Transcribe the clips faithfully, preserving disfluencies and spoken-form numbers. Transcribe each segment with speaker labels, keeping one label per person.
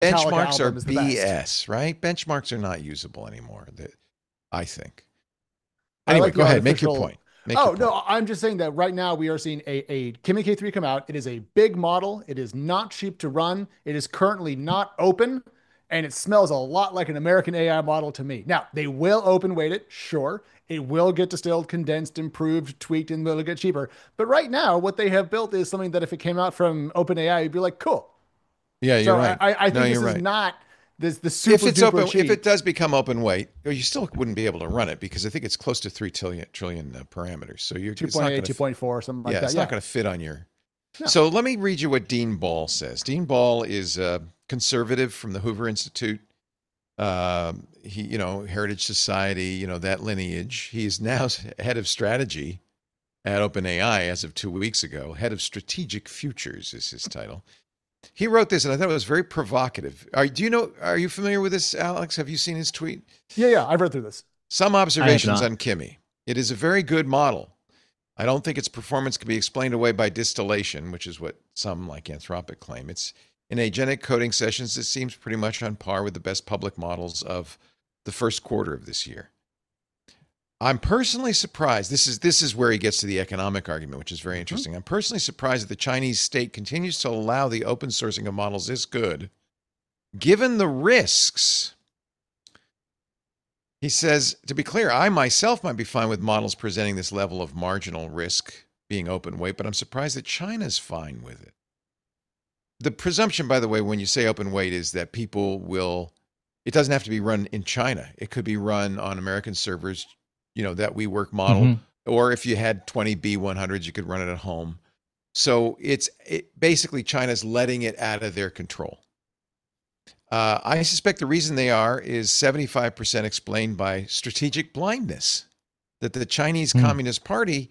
Speaker 1: Metallica
Speaker 2: benchmarks are
Speaker 1: album is the best.
Speaker 2: B S, right? Benchmarks are not usable anymore, that I think.
Speaker 1: I
Speaker 2: Anyway,
Speaker 1: like the
Speaker 2: go ahead. Make your
Speaker 1: artificial.
Speaker 2: point. Make your
Speaker 1: Oh
Speaker 2: point.
Speaker 1: no, I'm just saying that right now we are seeing a, a Kimi K three come out. It is a big model. It is not cheap to run. It is currently not open, and it smells a lot like an American A I model to me. Now they will open weight it, sure. It will get distilled, condensed, improved, tweaked, and will get cheaper. But right now, what they have built is something that if it came out from OpenAI, you'd be like, cool.
Speaker 2: Yeah, you're
Speaker 1: So I,
Speaker 2: right.
Speaker 1: I
Speaker 2: No,
Speaker 1: think
Speaker 2: you're
Speaker 1: this is
Speaker 2: right.
Speaker 1: not this the
Speaker 2: If
Speaker 1: super
Speaker 2: it's
Speaker 1: duper
Speaker 2: open, if it
Speaker 1: cheap.
Speaker 2: does become open weight, you still wouldn't be able to run it because I think it's close to three trillion trillion uh, parameters. So you're, it's not
Speaker 1: two point eight,
Speaker 2: going to,
Speaker 1: two point four, something like
Speaker 2: yeah,
Speaker 1: that.
Speaker 2: it's not
Speaker 1: Yeah.
Speaker 2: going to fit on your.
Speaker 1: No.
Speaker 2: So let me read you what Dean Ball says. Dean Ball is a conservative from the Hoover Institute. Um, he, you know, Heritage Society, you know, that lineage. He is now head of strategy at OpenAI as of two weeks ago. Head of Strategic Futures is his title. He wrote this, and I thought it was very provocative. Are, do you know? Are you familiar with this, Alex? Have you seen his tweet?
Speaker 1: Yeah, yeah. I've read through this.
Speaker 2: Some
Speaker 3: I have
Speaker 2: observations
Speaker 3: not.
Speaker 2: on Kimi. It is a very good model. I don't think its performance can be explained away by distillation, which is what some like Anthropic claim. It's in agentic coding sessions, it seems pretty much on par with the best public models of the first quarter of this year. I'm personally surprised. This is this is where he gets to the economic argument, which is very interesting. Mm-hmm. I'm personally surprised that the Chinese state continues to allow the open sourcing of models this good, given the risks. He says, to be clear, I myself might be fine with models presenting this level of marginal risk being open weight, but I'm surprised that China's fine with it. The presumption, by the way, when you say open weight is that people will, it doesn't have to be run in China. It could be run on American servers, you know, that WeWork model, mm-hmm. or if you had twenty B one hundreds, you could run it at home. So it's it, basically China's letting it out of their control. Uh, I suspect the reason they are is seventy-five percent explained by strategic blindness, that the Chinese mm. Communist Party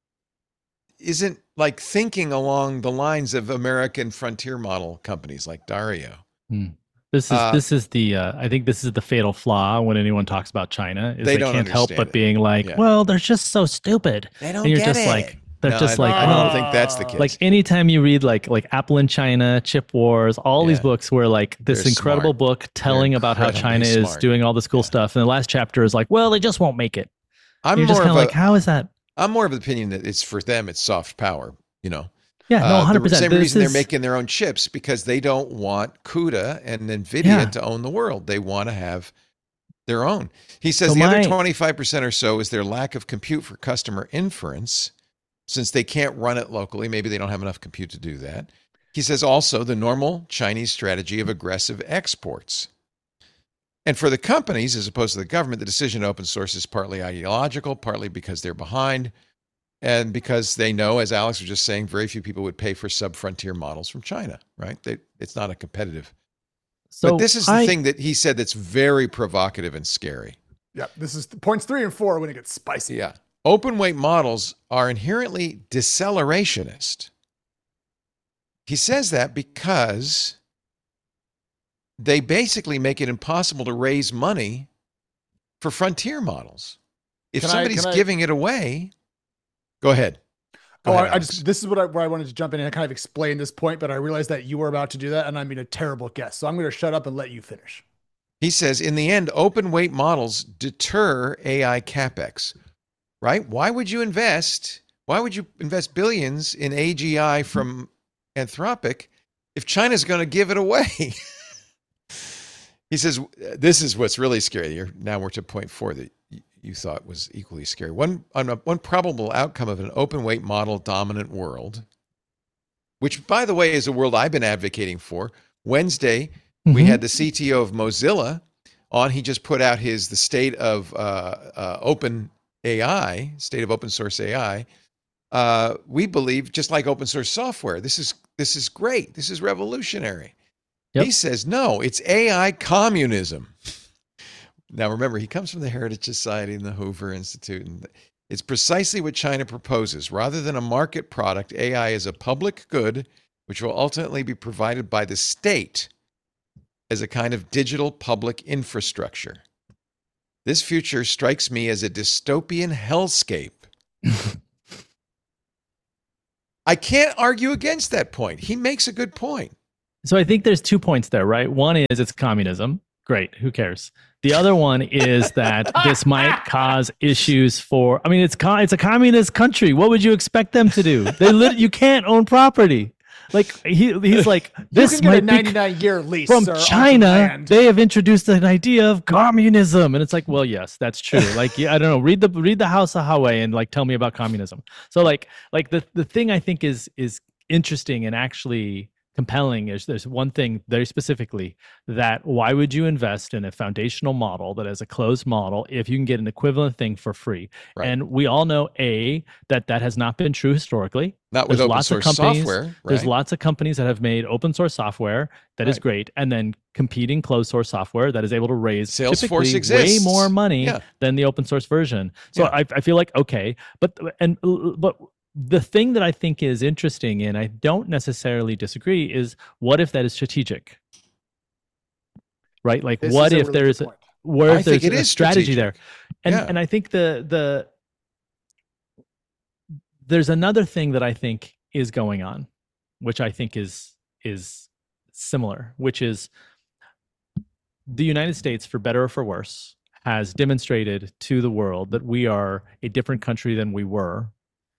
Speaker 2: isn't like thinking along the lines of American frontier model companies like Dario.
Speaker 3: Mm. This is uh, this is the uh, I think this is the fatal flaw when anyone talks about China is
Speaker 2: they,
Speaker 3: they can't help but
Speaker 2: it.
Speaker 3: being like,
Speaker 2: yeah.
Speaker 3: well, they're just so stupid.
Speaker 2: They don't
Speaker 3: and you're
Speaker 2: get
Speaker 3: just
Speaker 2: it.
Speaker 3: like they're
Speaker 2: no,
Speaker 3: just
Speaker 2: I
Speaker 3: like
Speaker 2: I don't think that's the case.
Speaker 3: Like anytime you read like like Apple in China, Chip Wars, all yeah. these books where like this
Speaker 2: they're
Speaker 3: incredible
Speaker 2: smart.
Speaker 3: book telling
Speaker 2: they're
Speaker 3: about how China
Speaker 2: smart.
Speaker 3: is doing all this cool yeah. stuff, and the last chapter is like, well, they just won't make it.
Speaker 2: I'm
Speaker 3: you're
Speaker 2: more
Speaker 3: just kind of
Speaker 2: a,
Speaker 3: like, how is that?
Speaker 2: I'm more of the opinion that it's for them, it's soft power, you know.
Speaker 3: Yeah, no, one hundred percent.
Speaker 2: Uh, the same
Speaker 3: this
Speaker 2: reason
Speaker 3: is...
Speaker 2: they're making their own chips, because they don't want CUDA and NVIDIA
Speaker 3: yeah.
Speaker 2: to own the world. They want to have their own. He says
Speaker 3: so
Speaker 2: the
Speaker 3: my...
Speaker 2: other twenty-five percent or so is their lack of compute for customer inference, since they can't run it locally. Maybe they don't have enough compute to do that. He says also the normal Chinese strategy of aggressive exports. And for the companies, as opposed to the government, the decision to open source is partly ideological, partly because they're behind, and because they know, as Alex was just saying, very few people would pay for sub-frontier models from China, right? They, it's not a competitive. So but this is the I, thing that he said that's very provocative and scary.
Speaker 1: Yeah, this is points three and four when it gets spicy.
Speaker 2: Yeah. Open weight models are inherently decelerationist. He says that because they basically make it impossible to raise money for frontier models. If
Speaker 1: can
Speaker 2: somebody's
Speaker 1: I, I,
Speaker 2: giving it away, go ahead. Go
Speaker 1: oh,
Speaker 2: ahead,
Speaker 1: I, I just this is what I, where I wanted to jump in and kind of explain this point, but I realized that you were about to do that, and I'm being a terrible guest, so I'm going to shut up and let you finish.
Speaker 2: He says, in the end, open weight models deter A I capex, right? Why would you invest? Why would you invest billions in A G I from Anthropic if China's going to give it away? He says, this is what's really scary. Here. Now we're to point four that you thought was equally scary. One, one probable outcome of an open weight model dominant world, which, by the way, is a world I've been advocating for. Wednesday, mm-hmm. we had the C T O of Mozilla on. He just put out his the state of uh, uh, open A I, state of open source A I. Uh, we believe, just like open source software, this is this is great. This is revolutionary. Yep. He says, no, it's A I communism. Now, remember, he comes from the Heritage Society and the Hoover Institute, and it's precisely what China proposes. Rather than a market product, A I is a public good, which will ultimately be provided by the state as a kind of digital public infrastructure. This future strikes me as a dystopian hellscape. I can't argue against that point. He makes a good point.
Speaker 3: So I think there's two points there, right? One is it's communism. Great. Who cares? The other one is that this might cause issues for, I mean, it's co- it's a communist country. What would you expect them to do? They lit- you can't own property. Like he he's like, this
Speaker 1: you can
Speaker 3: might
Speaker 1: get a ninety-nine year lease
Speaker 3: from
Speaker 1: sir,
Speaker 3: China. They have introduced an idea of communism, and it's like, well, yes, that's true. Like, yeah, I don't know. Read the read the House of Hawaii and like tell me about communism. So like like the the thing I think is is interesting and actually compelling is there's one thing very specifically that why would you invest in a foundational model that is a closed model if you can get an equivalent thing for free? Right. And we all know a that that has not been true historically.
Speaker 2: Not with
Speaker 3: there's
Speaker 2: open
Speaker 3: lots
Speaker 2: source
Speaker 3: of companies,
Speaker 2: software. Right?
Speaker 3: There's lots of companies that have made open source software that right. is great, and then competing closed source software that is able to raise
Speaker 2: Salesforce
Speaker 3: typically
Speaker 2: exists.
Speaker 3: way more money yeah. than the open source version. So yeah. I, I feel like okay, but and but. The thing that I think is interesting, and I don't necessarily disagree, is what if that is strategic? Right? Like, this what if really there's a, where if there's a strategy there? And yeah. and I think the the there's another thing that I think is going on, which I think is is similar, which is the United States, for better or for worse, has demonstrated to the world that we are a different country than we were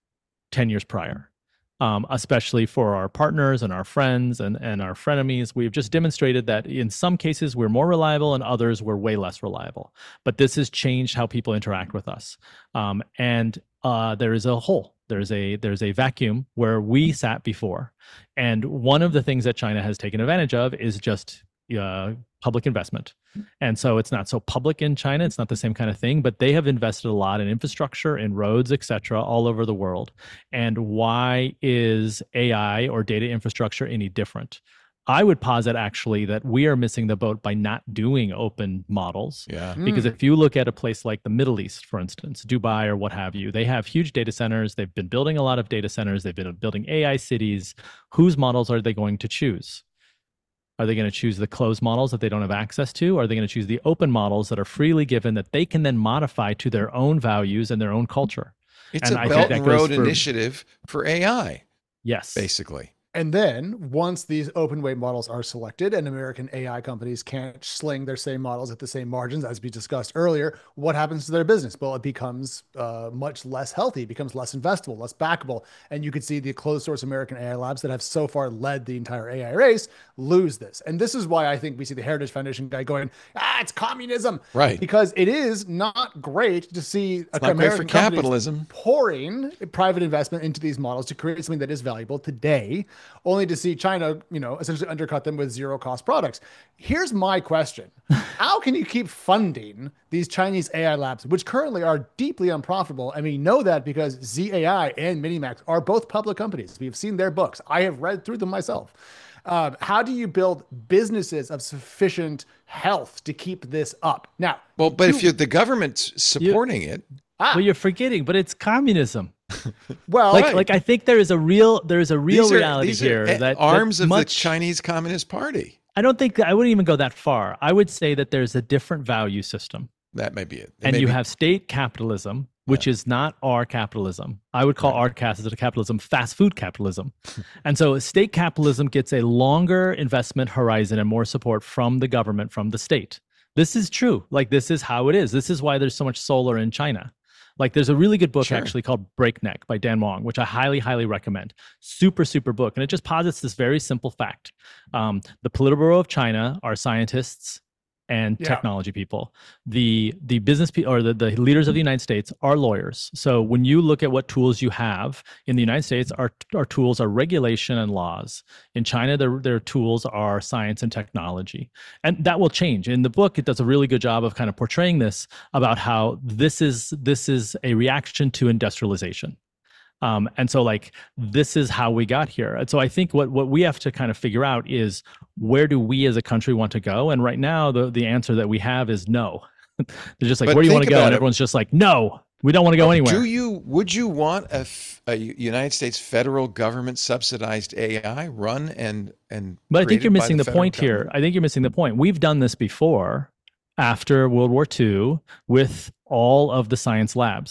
Speaker 3: ten years prior, um, especially for our partners and our friends and, and our frenemies. We've just demonstrated that in some cases we're more reliable and others we're way less reliable. But this has changed how people interact with us. Um, and uh, there is a hole. There's a there's a vacuum where we sat before. And one of the things that China has taken advantage of is just uh, public investment. And so it's not so public in China. It's not the same kind of thing, but they have invested a lot in infrastructure, in roads, et cetera, all over the world. And why is A I or data infrastructure any different? I would posit actually that we are missing the boat by not doing open models.
Speaker 2: Yeah.
Speaker 3: Because if you look at a place like the Middle East, for instance, Dubai or what have you, they have huge data centers. They've been building a lot of data centers. They've been building A I cities. Whose models are they going to choose? Are they going to choose the closed models that they don't have access to? Or are they going to choose the open models that are freely given that they can then modify to their own values and their own culture?
Speaker 2: It's
Speaker 3: and
Speaker 2: a
Speaker 3: I
Speaker 2: Belt
Speaker 3: think
Speaker 2: and
Speaker 3: that
Speaker 2: Road
Speaker 3: for,
Speaker 2: initiative for A I.
Speaker 3: Yes.
Speaker 2: Basically.
Speaker 1: And then once these open weight models are selected and American A I companies can't sling their same models at the same margins, as we discussed earlier, what happens to their business? Well, it becomes uh, much less healthy, it becomes less investable, less backable. And you could see the closed source American A I labs that have so far led the entire A I race lose this. And this is why I think we see the Heritage Foundation guy going, ah, it's communism.
Speaker 2: Right.
Speaker 1: Because it is not great to see
Speaker 2: it's not
Speaker 1: American
Speaker 2: great for capitalism
Speaker 1: pouring private investment into these models to create something that is valuable today, only to see China, you know, essentially undercut them with zero cost products. Here's my question. How can you keep funding these Chinese A I labs, which currently are deeply unprofitable? And we know that because Z A I and Minimax are both public companies. We've seen their books. I have read through them myself. Uh, how do you build businesses of sufficient health to keep this up? Now,
Speaker 2: well, but
Speaker 1: you,
Speaker 2: if you're the government's supporting
Speaker 3: you,
Speaker 2: it.
Speaker 3: Ah. Well, you're forgetting, but it's communism.
Speaker 1: Well,
Speaker 3: like,
Speaker 1: right.
Speaker 3: like I think there is a real there is a real
Speaker 2: these are,
Speaker 3: reality
Speaker 2: these
Speaker 3: here
Speaker 2: are
Speaker 3: that
Speaker 2: arms
Speaker 3: that
Speaker 2: of
Speaker 3: much,
Speaker 2: the Chinese Communist Party.
Speaker 3: I don't think I wouldn't even go that far. I would say that there's a different value system.
Speaker 2: That may be it. it
Speaker 3: and you
Speaker 2: be.
Speaker 3: have state capitalism, which yeah. is not our capitalism. I would call right. our capitalism fast food capitalism. And so state capitalism gets a longer investment horizon and more support from the government, from the state. This is true. Like, this is how it is. This is why there's so much solar in China. Like, there's a really good book sure. actually called Breakneck by Dan Wong, which I highly, highly recommend. Super, super book. And it just posits this very simple fact. Um, the Politburo of China are scientists and yeah. technology people. The the business people or the, the leaders of the United States are lawyers. So when you look at what tools you have in the United States, our, our tools are regulation and laws. In China, their, their tools are science and technology. And that will change. In the book, it does a really good job of kind of portraying this about how this is this is a reaction to industrialization. Um, and so like, this is how we got here. And so I think what, what we have to kind of figure out is, where do we as a country want to go? And right now, the, the answer that we have is no. They're just like, but where do you want to go? And everyone's just like, no, we don't want to go anywhere.
Speaker 2: Do you, would you want a, a United States federal government subsidized A I run and, and
Speaker 3: But I think you're missing the, the point
Speaker 2: government?
Speaker 3: here. I think you're missing the point. We've done this before after World War Two with all of the science labs.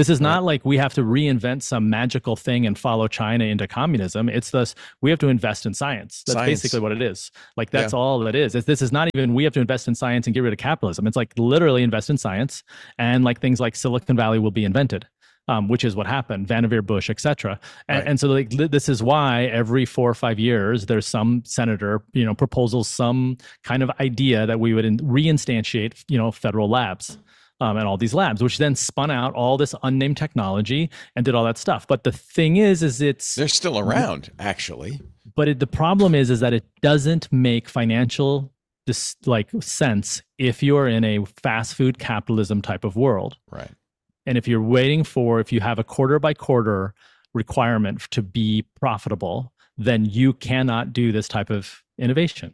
Speaker 3: This is
Speaker 2: Right.
Speaker 3: not like we have to reinvent some magical thing and follow China into communism. It's this, we have to invest in science. That's
Speaker 2: Science.
Speaker 3: basically what it is. Like, that's
Speaker 2: Yeah.
Speaker 3: all it is. It's, this is not even, we have to invest in science and get rid of capitalism. It's like literally invest in science, and like things like Silicon Valley will be invented. Um, which is what happened, Vannevar Bush, et cetera. And,
Speaker 2: Right.
Speaker 3: and so like, this is why every four or five years, there's some senator, you know, proposals, some kind of idea that we would in, reinstantiate, you know, federal labs. Um, and all these labs, which then spun out all this unnamed technology and did all that stuff. But the thing is, is it's
Speaker 2: They're still around, actually.
Speaker 3: but it, the problem is, is that it doesn't make financial this like sense if you're in a fast food capitalism type of world.
Speaker 2: Right.
Speaker 3: And if you're waiting for, if you have a quarter by quarter requirement to be profitable, then you cannot do this type of innovation.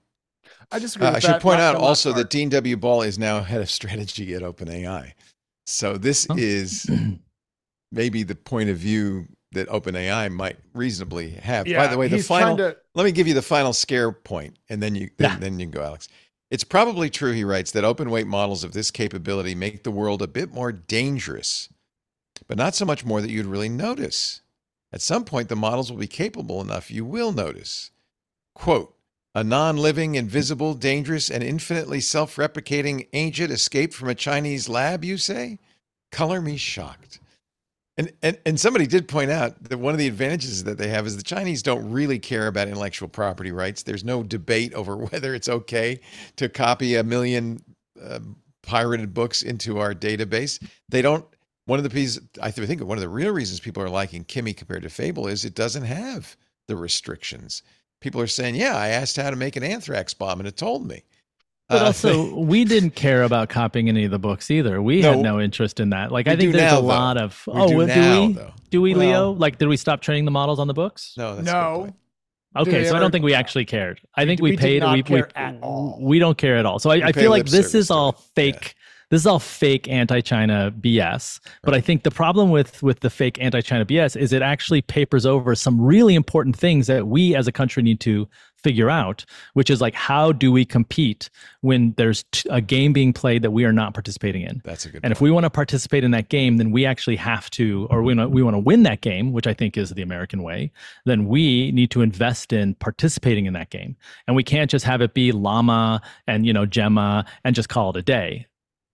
Speaker 1: I disagree.
Speaker 2: Uh,
Speaker 1: with
Speaker 2: I should
Speaker 1: that,
Speaker 2: point
Speaker 1: not
Speaker 2: out
Speaker 1: the
Speaker 2: also
Speaker 1: last
Speaker 2: that
Speaker 1: part.
Speaker 2: Dean W. Ball is now head of strategy at OpenAI. So this
Speaker 3: Oh.
Speaker 2: is maybe the point of view that OpenAI might reasonably have. By
Speaker 1: Yeah,
Speaker 2: the way, the
Speaker 1: he's
Speaker 2: final,
Speaker 1: trying to-
Speaker 2: let me give you the final scare point, and then you then,
Speaker 3: Yeah.
Speaker 2: then you can go, Alex. It's probably true, he writes, that open weight models of this capability make the world a bit more dangerous, but not so much more that you'd really notice. At some point, the models will be capable enough you will notice. Quote, a non-living, invisible, dangerous, and infinitely self-replicating agent escaped from a Chinese lab, you say? Color me shocked. And, and and somebody did point out that one of the advantages that they have is the Chinese don't really care about intellectual property rights. There's no debate over whether it's okay to copy a million uh, pirated books into our database. They don't. One of the pieces, I think one of the real reasons people are liking Kimi compared to Fable is it doesn't have the restrictions. People are saying, yeah, I asked how to make an anthrax bomb and it told me.
Speaker 3: But
Speaker 2: Uh,
Speaker 3: also, we didn't care about copying any of the books either. We
Speaker 2: No.
Speaker 3: had no interest in that. Like,
Speaker 2: We
Speaker 3: I think
Speaker 2: do
Speaker 3: there's
Speaker 2: now,
Speaker 3: a
Speaker 2: though.
Speaker 3: lot of.
Speaker 2: We
Speaker 3: oh,
Speaker 2: do
Speaker 3: well,
Speaker 2: now,
Speaker 3: do we?
Speaker 2: though.
Speaker 3: Do we, Leo?
Speaker 1: Well-
Speaker 3: Like, did we stop training the models on the books?
Speaker 2: no, that's a good
Speaker 1: No.
Speaker 2: point.
Speaker 3: Okay,
Speaker 1: they
Speaker 3: so I
Speaker 1: ever-
Speaker 3: don't think we actually cared. I think we,
Speaker 1: we did
Speaker 3: paid.
Speaker 1: not
Speaker 3: we
Speaker 1: care
Speaker 3: we,
Speaker 1: at all.
Speaker 3: we don't care at all. So I, I
Speaker 2: pay
Speaker 3: feel like
Speaker 2: lip
Speaker 3: this
Speaker 2: service
Speaker 3: is
Speaker 2: to
Speaker 3: all
Speaker 2: it.
Speaker 3: fake. This is all fake anti-China B S. But I think the problem with with the fake anti-China B S is it actually papers over some really important things that we as a country need to figure out, which is like, how do we compete when there's t- a game being played that we are not participating in?
Speaker 2: That's a good
Speaker 3: And if
Speaker 2: point.
Speaker 3: we want to participate in that game, then we actually have to, or we want we want to win that game, which I think is the American way. Then we need to invest in participating in that game, and we can't just have it be Llama and you know Gemma and just call it a day.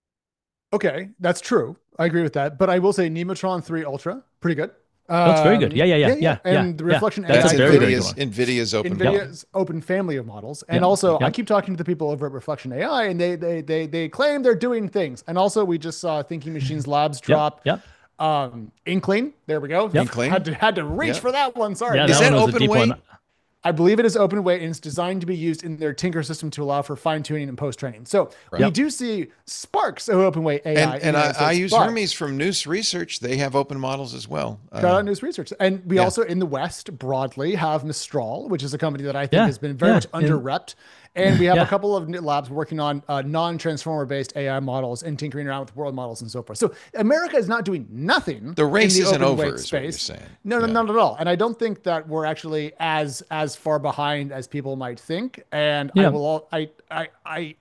Speaker 1: Okay, that's true. I agree with that. But I will say Nemotron three Ultra, pretty good.
Speaker 3: That's very good.
Speaker 1: Um,
Speaker 3: Yeah, yeah, yeah, yeah,
Speaker 1: And
Speaker 3: yeah,
Speaker 1: the
Speaker 3: yeah.
Speaker 1: reflection
Speaker 3: That's
Speaker 2: That's
Speaker 1: A I
Speaker 3: a very, very
Speaker 2: NVIDIA's,
Speaker 3: good
Speaker 2: NVIDIA's open.
Speaker 1: NVIDIA's open family of models. And
Speaker 3: Yep.
Speaker 1: also, I
Speaker 3: Yep.
Speaker 1: keep talking to the people over at Reflection A I, and they they they they claim they're doing things. And also, we just saw Thinking Machines Labs drop
Speaker 3: Yep.
Speaker 1: um, Inkling. There we go.
Speaker 3: Yep.
Speaker 2: Inkling.
Speaker 1: Had to had to reach
Speaker 2: Yep.
Speaker 1: for that one. Sorry.
Speaker 3: Yeah,
Speaker 2: Is
Speaker 3: that
Speaker 2: that
Speaker 3: one was a
Speaker 2: open
Speaker 3: deep
Speaker 2: weight?
Speaker 3: one.
Speaker 1: I believe it is open weight and it's designed to be used in their Tinker system to allow for fine tuning and post training. So we
Speaker 3: Yep.
Speaker 1: do see sparks of open weight A I.
Speaker 2: And,
Speaker 1: in
Speaker 2: and
Speaker 1: the United
Speaker 2: I, I
Speaker 1: States,
Speaker 2: use
Speaker 1: but-
Speaker 2: Hermes from Noose Research. They have open models as well.
Speaker 1: Shout
Speaker 2: Uh,
Speaker 1: out News Research. And we
Speaker 2: yeah.
Speaker 1: also in the West broadly have Mistral, which is a company that I think
Speaker 3: Yeah,
Speaker 1: has been very
Speaker 3: yeah,
Speaker 1: much
Speaker 3: in-
Speaker 1: under repped. And we have
Speaker 3: Yeah.
Speaker 1: a couple of labs working on uh, non-transformer based A I models and tinkering around with world models and so forth. So America is not doing nothing.
Speaker 2: The race
Speaker 1: in the
Speaker 2: isn't
Speaker 1: open
Speaker 2: over,
Speaker 1: weight
Speaker 2: is what you're
Speaker 1: space.
Speaker 2: saying.
Speaker 1: No, no,
Speaker 2: Yeah.
Speaker 1: not at all. And I don't think that we're actually as as far behind as people might think. And I
Speaker 3: Yeah.
Speaker 1: will all I I I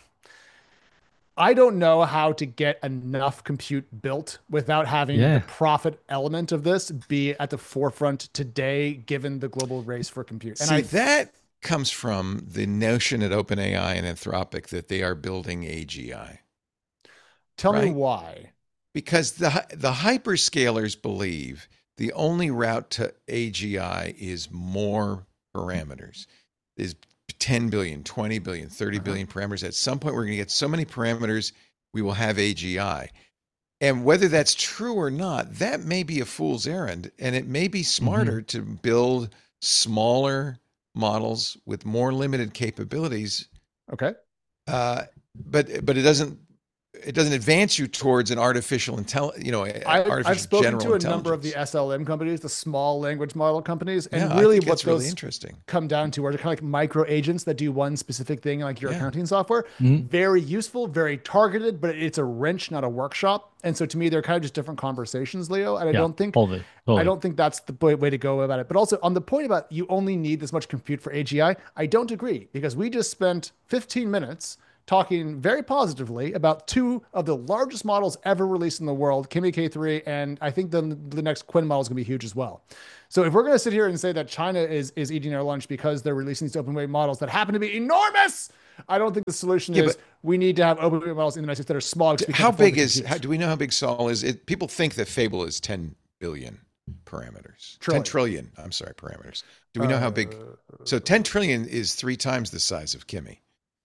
Speaker 1: I don't know how to get enough compute built without having
Speaker 3: Yeah.
Speaker 1: the profit element of this be at the forefront today, given the global race for compute. And
Speaker 2: See,
Speaker 1: I,
Speaker 2: that comes from the notion at OpenAI and Anthropic that they are building A G I.
Speaker 1: tell me
Speaker 2: right?
Speaker 1: why.
Speaker 2: Because the hy- the hyperscalers believe the only route to A G I is more parameters. Is ten billion, twenty billion, thirty
Speaker 1: Uh-huh.
Speaker 2: billion parameters. At some point, we're going to get so many parameters, we will have A G I. And whether that's true or not, that may be a fool's errand. And it may be smarter to build smaller models with more limited capabilities.
Speaker 1: Okay.
Speaker 2: Uh, but but it doesn't it doesn't advance you towards an artificial intelligence, you know, a-
Speaker 1: I,
Speaker 2: artificial
Speaker 1: I've spoken
Speaker 2: general
Speaker 1: to a number of the
Speaker 2: intelligence.
Speaker 1: S L M companies, the small language model companies, and
Speaker 2: Yeah, I
Speaker 1: really
Speaker 2: think
Speaker 1: what
Speaker 2: that's really
Speaker 1: those
Speaker 2: interesting.
Speaker 1: come down to are kind of like micro agents that do one specific thing, like your
Speaker 2: Yeah.
Speaker 1: accounting software.
Speaker 3: Mhm.
Speaker 1: Very useful, very targeted, but it's a wrench, not a workshop. And so to me, they're kind of just different conversations, Leo. And I
Speaker 3: Yeah,
Speaker 1: don't think
Speaker 3: totally, totally.
Speaker 1: I don't think that's the way way to go about it. But also on the point about you only need this much compute for A G I, I don't agree because we just spent fifteen minutes talking very positively about two of the largest models ever released in the world, Kimi K three, and I think the, the next Quinn model is going to be huge as well. So if we're going to sit here and say that China is is eating our lunch because they're releasing these open weight models that happen to be enormous, I don't think the solution
Speaker 2: Yeah,
Speaker 1: is
Speaker 2: but
Speaker 1: we need to have open weight models in the United States that are small. because we
Speaker 2: how
Speaker 1: can't afford
Speaker 2: big
Speaker 1: the
Speaker 2: is?
Speaker 1: computers.
Speaker 2: How, do we know how big Saul is? It, people think that Fable is ten billion parameters.
Speaker 1: Trillion.
Speaker 2: ten trillion. I'm sorry, parameters. Do we know how big? So ten trillion is three times the size of Kimi.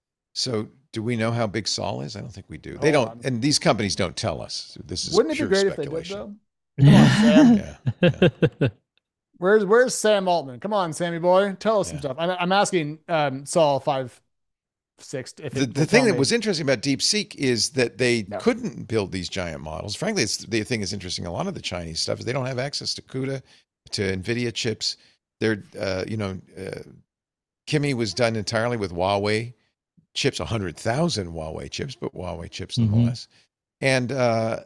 Speaker 2: So do we know how big Saul is? I don't think we do. They
Speaker 1: Hold
Speaker 2: don't,
Speaker 1: on.
Speaker 2: and these companies don't tell us. This is
Speaker 1: Wouldn't it be
Speaker 2: pure
Speaker 1: great if they did,
Speaker 2: speculation.
Speaker 1: though? Come on, Sam.
Speaker 2: Yeah, yeah.
Speaker 1: Where's Where's Sam Altman? Come on, Sammy boy, tell us some
Speaker 2: Yeah.
Speaker 1: stuff. I'm, I'm asking um, Saul five six. If
Speaker 2: The,
Speaker 1: it
Speaker 2: the
Speaker 1: will
Speaker 2: thing
Speaker 1: tell
Speaker 2: that
Speaker 1: me.
Speaker 2: was interesting about DeepSeek is that they
Speaker 1: No.
Speaker 2: couldn't build these giant models. Frankly, it's the thing that's interesting. A lot of the Chinese stuff is they don't have access to CUDA, to NVIDIA chips. They're, uh, you know, uh, Kimi was done entirely with Huawei chips, one hundred thousand Huawei chips, but Huawei chips
Speaker 3: Mhm.
Speaker 2: nonetheless. And uh,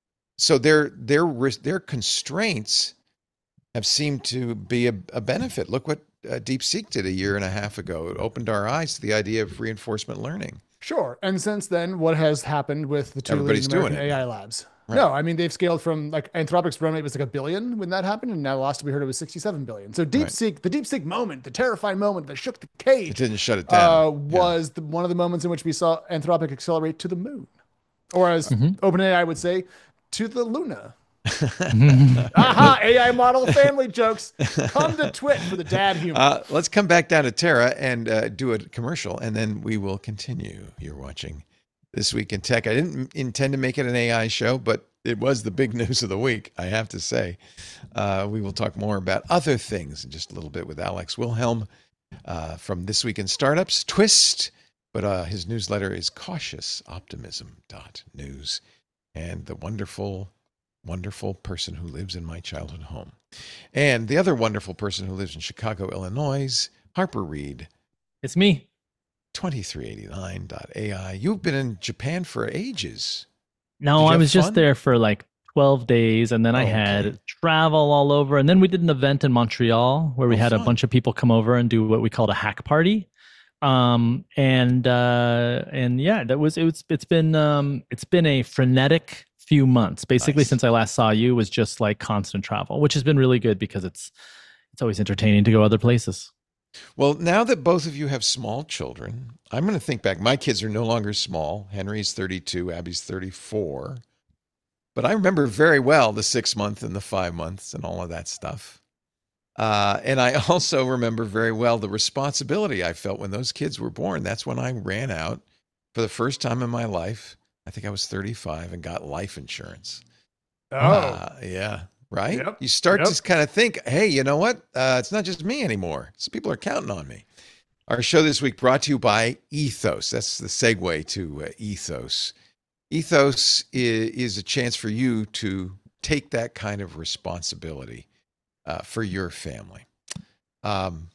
Speaker 2: so their their ris- their constraints have seemed to be a, a benefit. Look what uh, DeepSeek did a year and a half ago. It opened our eyes to the idea of reinforcement learning.
Speaker 1: Sure. And since then, what has happened with the two
Speaker 2: Everybody's
Speaker 1: leading
Speaker 2: doing
Speaker 1: American
Speaker 2: it
Speaker 1: A I
Speaker 2: now.
Speaker 1: labs?
Speaker 2: Right.
Speaker 1: No, I mean they've scaled from like Anthropic's run rate was like a billion when that happened, and now last we heard it was sixty-seven billion. So DeepSeek, the DeepSeek moment, the terrifying moment that shook the
Speaker 2: It
Speaker 1: cage,
Speaker 2: didn't shut it down.
Speaker 1: uh, was the, one of the moments in which we saw Anthropic accelerate to the moon, or as
Speaker 3: Mhm.
Speaker 1: OpenAI would say, to the Luna.
Speaker 2: Yeah.
Speaker 1: Aha! A I model family jokes. Come to Twit for the dad humor.
Speaker 2: Uh, let's come back down to Terra and uh, do a commercial, and then we will continue. You're watching This Week in Tech. I didn't intend to make it an A I show, but it was the big news of the week, I have to say. Uh, we will talk more about other things in just a little bit with Alex Wilhelm uh, from This Week in Startups, Twist, but uh, his newsletter is cautious optimism dot news, and the wonderful, wonderful person who lives in my childhood home. And the other wonderful person who lives in Chicago, Illinois, Harper Reed,
Speaker 3: It's me.
Speaker 2: twenty-three eighty-nine dot A I. You've been in Japan for ages. Did
Speaker 3: No,
Speaker 2: you
Speaker 3: I
Speaker 2: have
Speaker 3: was just
Speaker 2: fun?
Speaker 3: there for like twelve days, and then I
Speaker 2: Oh, okay.
Speaker 3: had travel all over. And then we did an event in Montreal where we
Speaker 2: Oh,
Speaker 3: had a
Speaker 2: fun.
Speaker 3: bunch of people come over and do what we called a hack party. Um, and uh, and yeah, that was it was it's been um it's been a frenetic few months. Basically,
Speaker 2: Nice.
Speaker 3: since I last saw you, was just like constant travel, which has been really good because it's it's always entertaining to go other places.
Speaker 2: Well, now that both of you have small children, I'm going to think back. My kids are no longer small. Henry's thirty-two, Abby's thirty-four. But I remember very well the six month and the five months and all of that stuff. Uh, and I also remember very well the responsibility I felt when those kids were born. That's when I ran out for the first time in my life. I think I was thirty-five and got life insurance.
Speaker 1: Oh,
Speaker 2: Uh, yeah. Right?
Speaker 1: Yep.
Speaker 2: You start
Speaker 1: Yep.
Speaker 2: to kind of think, hey, you know what? Uh, it's not just me anymore. Some people are counting on me. Our show this week brought to you by Ethos. That's the segue to uh, Ethos. Ethos is, is a chance for you to take that kind of responsibility uh, for your family. Um,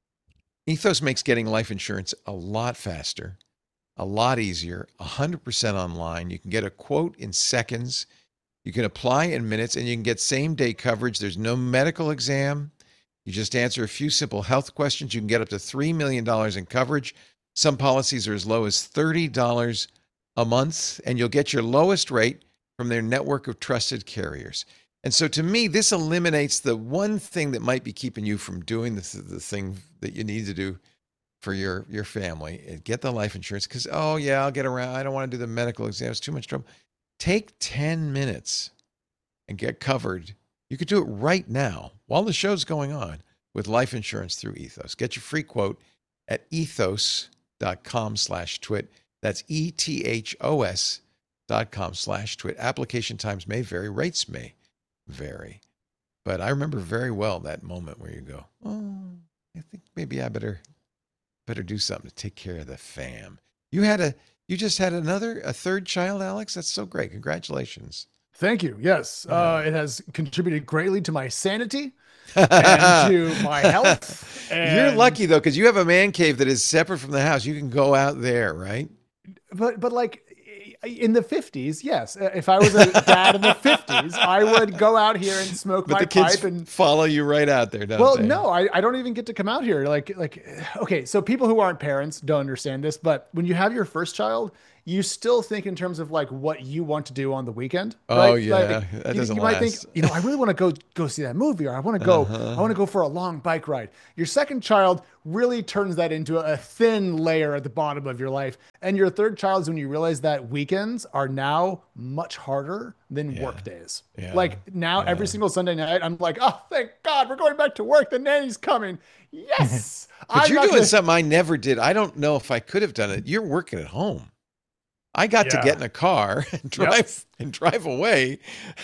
Speaker 2: Ethos makes getting life insurance a lot faster, a lot easier, one hundred percent online. You can get a quote in seconds. You can apply in minutes, and you can get same-day coverage. There's no medical exam. You just answer a few simple health questions. You can get up to three million dollars in coverage. Some policies are as low as thirty dollars a month, and you'll get your lowest rate from their network of trusted carriers. And so to me, this eliminates the one thing that might be keeping you from doing the, the thing that you need to do for your, your family, and get the life insurance because, oh, yeah, I'll get around. I don't want to do the medical exam. It's too much trouble. Take ten minutes and get covered. You could do it right now while the show's going on with life insurance through Ethos. Get your free quote at ethos.com slash twit. That's E-T-H-O-S dot com slash twit. Application times may vary. Rates may vary. But I remember very well that moment where you go, oh, I think maybe I better better do something to take care of the fam. You had a You just had another, a third child, Alex? That's so great. Congratulations.
Speaker 1: thank you. Yes,
Speaker 2: Yeah.
Speaker 1: uh, it has contributed greatly to my sanity and to my health.
Speaker 2: You're
Speaker 1: and-
Speaker 2: lucky, though, because you have a man cave that is separate from the house. You can go out there, right?
Speaker 1: but but like in the fifties, yes. If I was a dad in the fifties, I would go out here and smoke
Speaker 2: But
Speaker 1: my
Speaker 2: the kids
Speaker 1: pipe and
Speaker 2: follow you right out there, don't
Speaker 1: well,
Speaker 2: they?
Speaker 1: no, I, I don't even get to come out here. Like, like, okay, so people who aren't parents don't understand this, but when you have your first child, you still think in terms of like what you want to do on the weekend.
Speaker 2: Oh
Speaker 1: right?
Speaker 2: yeah,
Speaker 1: Like,
Speaker 2: that
Speaker 1: you,
Speaker 2: doesn't
Speaker 1: you might think,
Speaker 2: last.
Speaker 1: you know, I really want to go go see that movie, or I want to go,
Speaker 2: Uh-huh.
Speaker 1: I want to go for a long bike ride. Your second child really turns that into a thin layer at the bottom of your life, and your third child is when you realize that weekends are now much harder than
Speaker 2: Yeah.
Speaker 1: work days.
Speaker 2: Yeah.
Speaker 1: Like now,
Speaker 2: Yeah.
Speaker 1: every single Sunday night, I'm like, oh, thank God, we're going back to work. The nanny's coming. Yes.
Speaker 2: But
Speaker 1: I'm
Speaker 2: you're
Speaker 1: not
Speaker 2: doing
Speaker 1: gonna-
Speaker 2: something I never did. I don't know if I could have done it. You're working at home. I got to
Speaker 1: Yeah.
Speaker 2: get in a car and drive and drive away.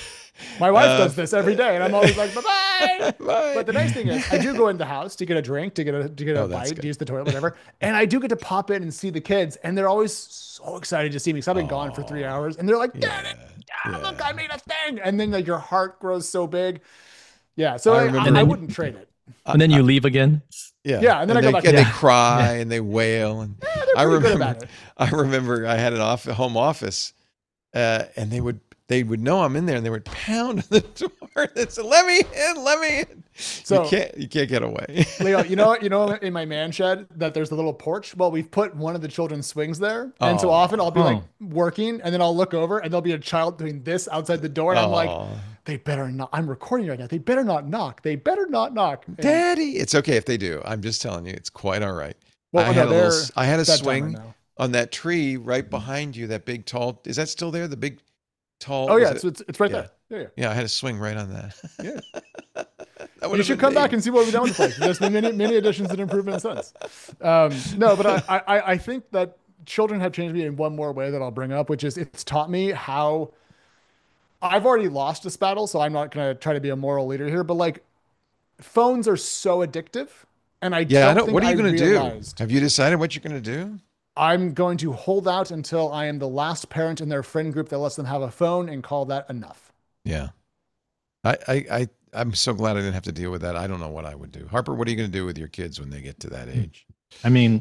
Speaker 1: My wife
Speaker 2: Uh,
Speaker 1: does this every day, and I'm always like, bye bye.
Speaker 2: Bye.
Speaker 1: But the nice thing is, I do go in the house to get a drink, to get a to get a
Speaker 2: Oh, that's
Speaker 1: bite,
Speaker 2: good.
Speaker 1: to use the toilet, whatever. And I do get to pop in and see the kids, and they're always so excited to see me because I've been gone for three hours, and they're like, "Dad,
Speaker 2: Yeah.
Speaker 1: Dad, look,
Speaker 2: Yeah.
Speaker 1: I made a thing!" And then like your heart grows so big. Yeah, so
Speaker 2: I
Speaker 1: I,
Speaker 2: remember-
Speaker 1: I, I
Speaker 3: then-
Speaker 1: wouldn't trade it.
Speaker 3: And then you leave again.
Speaker 2: Yeah.
Speaker 1: Yeah, and then I go
Speaker 2: they,
Speaker 1: back
Speaker 2: and
Speaker 1: to-
Speaker 2: they cry and they wail. And
Speaker 1: they're
Speaker 2: I
Speaker 1: pretty good
Speaker 2: remember,
Speaker 1: about it.
Speaker 2: I remember I had an off home office, uh, and they would they would know I'm in there, and they would pound on the door and say, "Let me in, let me in."
Speaker 1: So-
Speaker 2: you can't you can't get away.
Speaker 1: Leo, you know, you know, in my man shed that there's a little porch. Well, we've put one of the children's swings there, and so
Speaker 2: Oh.
Speaker 1: often I'll be like
Speaker 3: Oh.
Speaker 1: working, and then I'll look over, and there'll be a child doing this outside the door, and I'm like,
Speaker 2: Aw.
Speaker 1: they better not. I'm recording right now. They better not knock. They better not knock. And-
Speaker 2: Daddy, it's okay if they do. I'm just telling you, it's quite all right.
Speaker 1: well,
Speaker 2: I
Speaker 1: no,
Speaker 2: had a little,
Speaker 1: they're
Speaker 2: s- I had a
Speaker 1: bedtime
Speaker 2: swing
Speaker 1: right now.
Speaker 2: on that tree right behind you. That big tall. Is that still there? The big tall.
Speaker 1: Oh
Speaker 2: was
Speaker 1: yeah,
Speaker 2: it-
Speaker 1: it's, it's it's right
Speaker 2: Yeah.
Speaker 1: there. Yeah, yeah.
Speaker 2: yeah. I had a swing right on that.
Speaker 1: Yeah.
Speaker 2: That
Speaker 1: You
Speaker 2: would've
Speaker 1: should
Speaker 2: been
Speaker 1: come
Speaker 2: me.
Speaker 1: back and see what we've done with the place. There's been many, many additions and improvements since. Um, no, but I, I, I think that children have changed me in one more way that I'll bring up, which is it's taught me how I've already lost this battle, so I'm not going to try to be a moral leader here, but like phones are so addictive. And I
Speaker 2: Yeah, I
Speaker 1: don't
Speaker 2: don't.
Speaker 1: think
Speaker 2: What are you
Speaker 1: I
Speaker 2: going to do?
Speaker 1: realized
Speaker 2: Have you decided what you're going to do?
Speaker 1: I'm going to hold out until I am the last parent in their friend group that lets them have a phone and call that enough.
Speaker 2: Yeah. I, I, I, I'm so glad I didn't have to deal with that. I don't know what I would do. Harper, what are you going to do with your kids when they get to that age?
Speaker 3: I mean,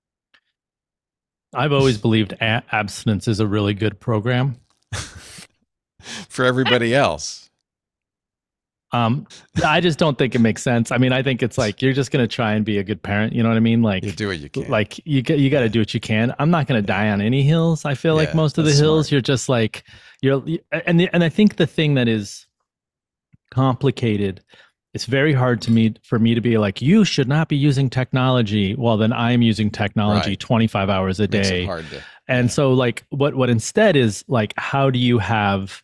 Speaker 3: I've always believed a- abstinence is a really good program.
Speaker 2: For everybody else.
Speaker 3: Um, I just don't think it makes sense. I mean, I think it's like you're just gonna try and be a good parent. You know what I mean? Like,
Speaker 2: You do what you can.
Speaker 3: like you got you got to do what you can. I'm not gonna die on any hills. I feel like
Speaker 2: Yeah,
Speaker 3: most of the
Speaker 2: that's
Speaker 3: hills,
Speaker 2: smart.
Speaker 3: you're just like you're, and the, and I think the thing that is complicated. It's very hard to me for me to be like, you should not be using technology. Well, then I'm using technology
Speaker 2: Right.
Speaker 3: twenty-five hours a
Speaker 2: Makes
Speaker 3: day.
Speaker 2: it hard to.
Speaker 3: And so like what what instead is like how do you have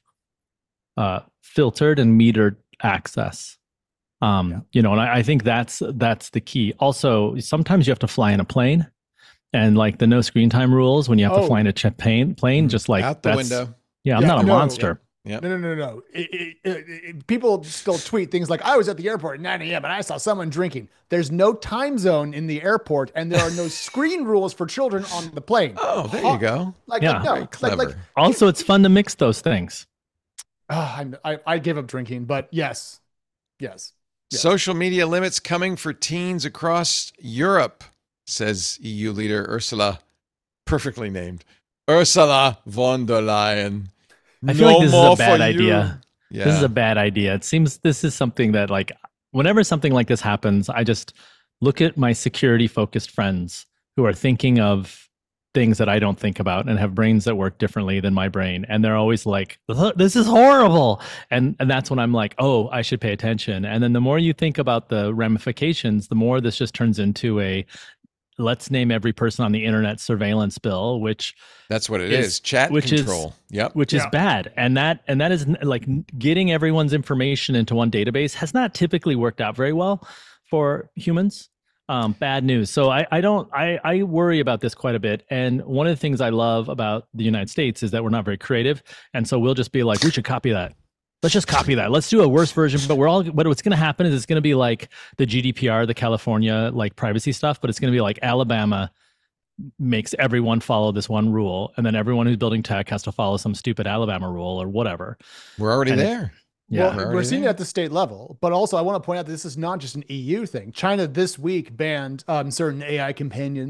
Speaker 3: uh filtered and metered access? Um,
Speaker 1: Yeah.
Speaker 3: you know, and I, I think that's that's the key. Also, sometimes you have to fly in a plane and like the no screen time rules when you have
Speaker 1: Oh.
Speaker 3: to fly in a ch- plane plane, just like
Speaker 2: Out the
Speaker 3: that's-
Speaker 2: window.
Speaker 3: Yeah, I'm
Speaker 1: Yeah,
Speaker 3: not a
Speaker 1: no.
Speaker 3: monster.
Speaker 2: Yep.
Speaker 1: No, no, no, no. It, it, it, it- people still tweet things like, I was at the airport at nine a.m. and I saw someone drinking. There's no time zone in the airport, and there are no screen rules for children on the plane.
Speaker 2: Oh, there you go.
Speaker 1: Like,
Speaker 3: Yeah.
Speaker 1: like, no,
Speaker 2: Very
Speaker 1: like,
Speaker 2: clever.
Speaker 1: like,
Speaker 3: Also, it's fun to mix those things.
Speaker 1: ah, I'm, I, I gave up drinking, but yes, yes. Yeah.
Speaker 2: Social media limits coming for teens across Europe, says E U leader Ursula, perfectly named, Ursula von der Leyen.
Speaker 3: I feel
Speaker 2: No
Speaker 3: like this is
Speaker 2: more
Speaker 3: a bad
Speaker 2: for
Speaker 3: idea.
Speaker 2: you. Yeah.
Speaker 3: This is a bad idea. It seems this is something that like whenever something like this happens, I just look at my security focused friends who are thinking of things that I don't think about and have brains that work differently than my brain. And they're always like, "Look, this is horrible. And and that's when I'm like, oh, I should pay attention. And then the more you think about the ramifications, the more this just turns into a let's name every person on the internet surveillance bill, which
Speaker 2: That's what it
Speaker 3: is-
Speaker 2: is. Chat
Speaker 3: which is-
Speaker 2: control. Yep.
Speaker 3: which is
Speaker 1: Yeah.
Speaker 3: bad, and that and that is n- like n- getting everyone's information into one database has not typically worked out very well for humans. Um, bad news. So I, I don't I, I worry about this quite a bit. And one of the things I love about the United States is that we're not very creative, and so we'll just be like, we should copy that. Let's just copy that. Let's do a worse version. But we're all. But what's going to happen is it's going to be like the G D P R, the California like privacy stuff. But it's going to be like Alabama makes everyone follow this one rule, and then everyone who's building tech has to follow some stupid Alabama rule or whatever.
Speaker 2: We're already
Speaker 3: And it-
Speaker 2: there.
Speaker 3: Yeah.
Speaker 1: Well,
Speaker 2: We're
Speaker 1: we're
Speaker 2: already
Speaker 1: seeing it
Speaker 2: there.
Speaker 1: at the state level, but also I want to point out that this is not just an E U thing. China this week banned um, certain A I companions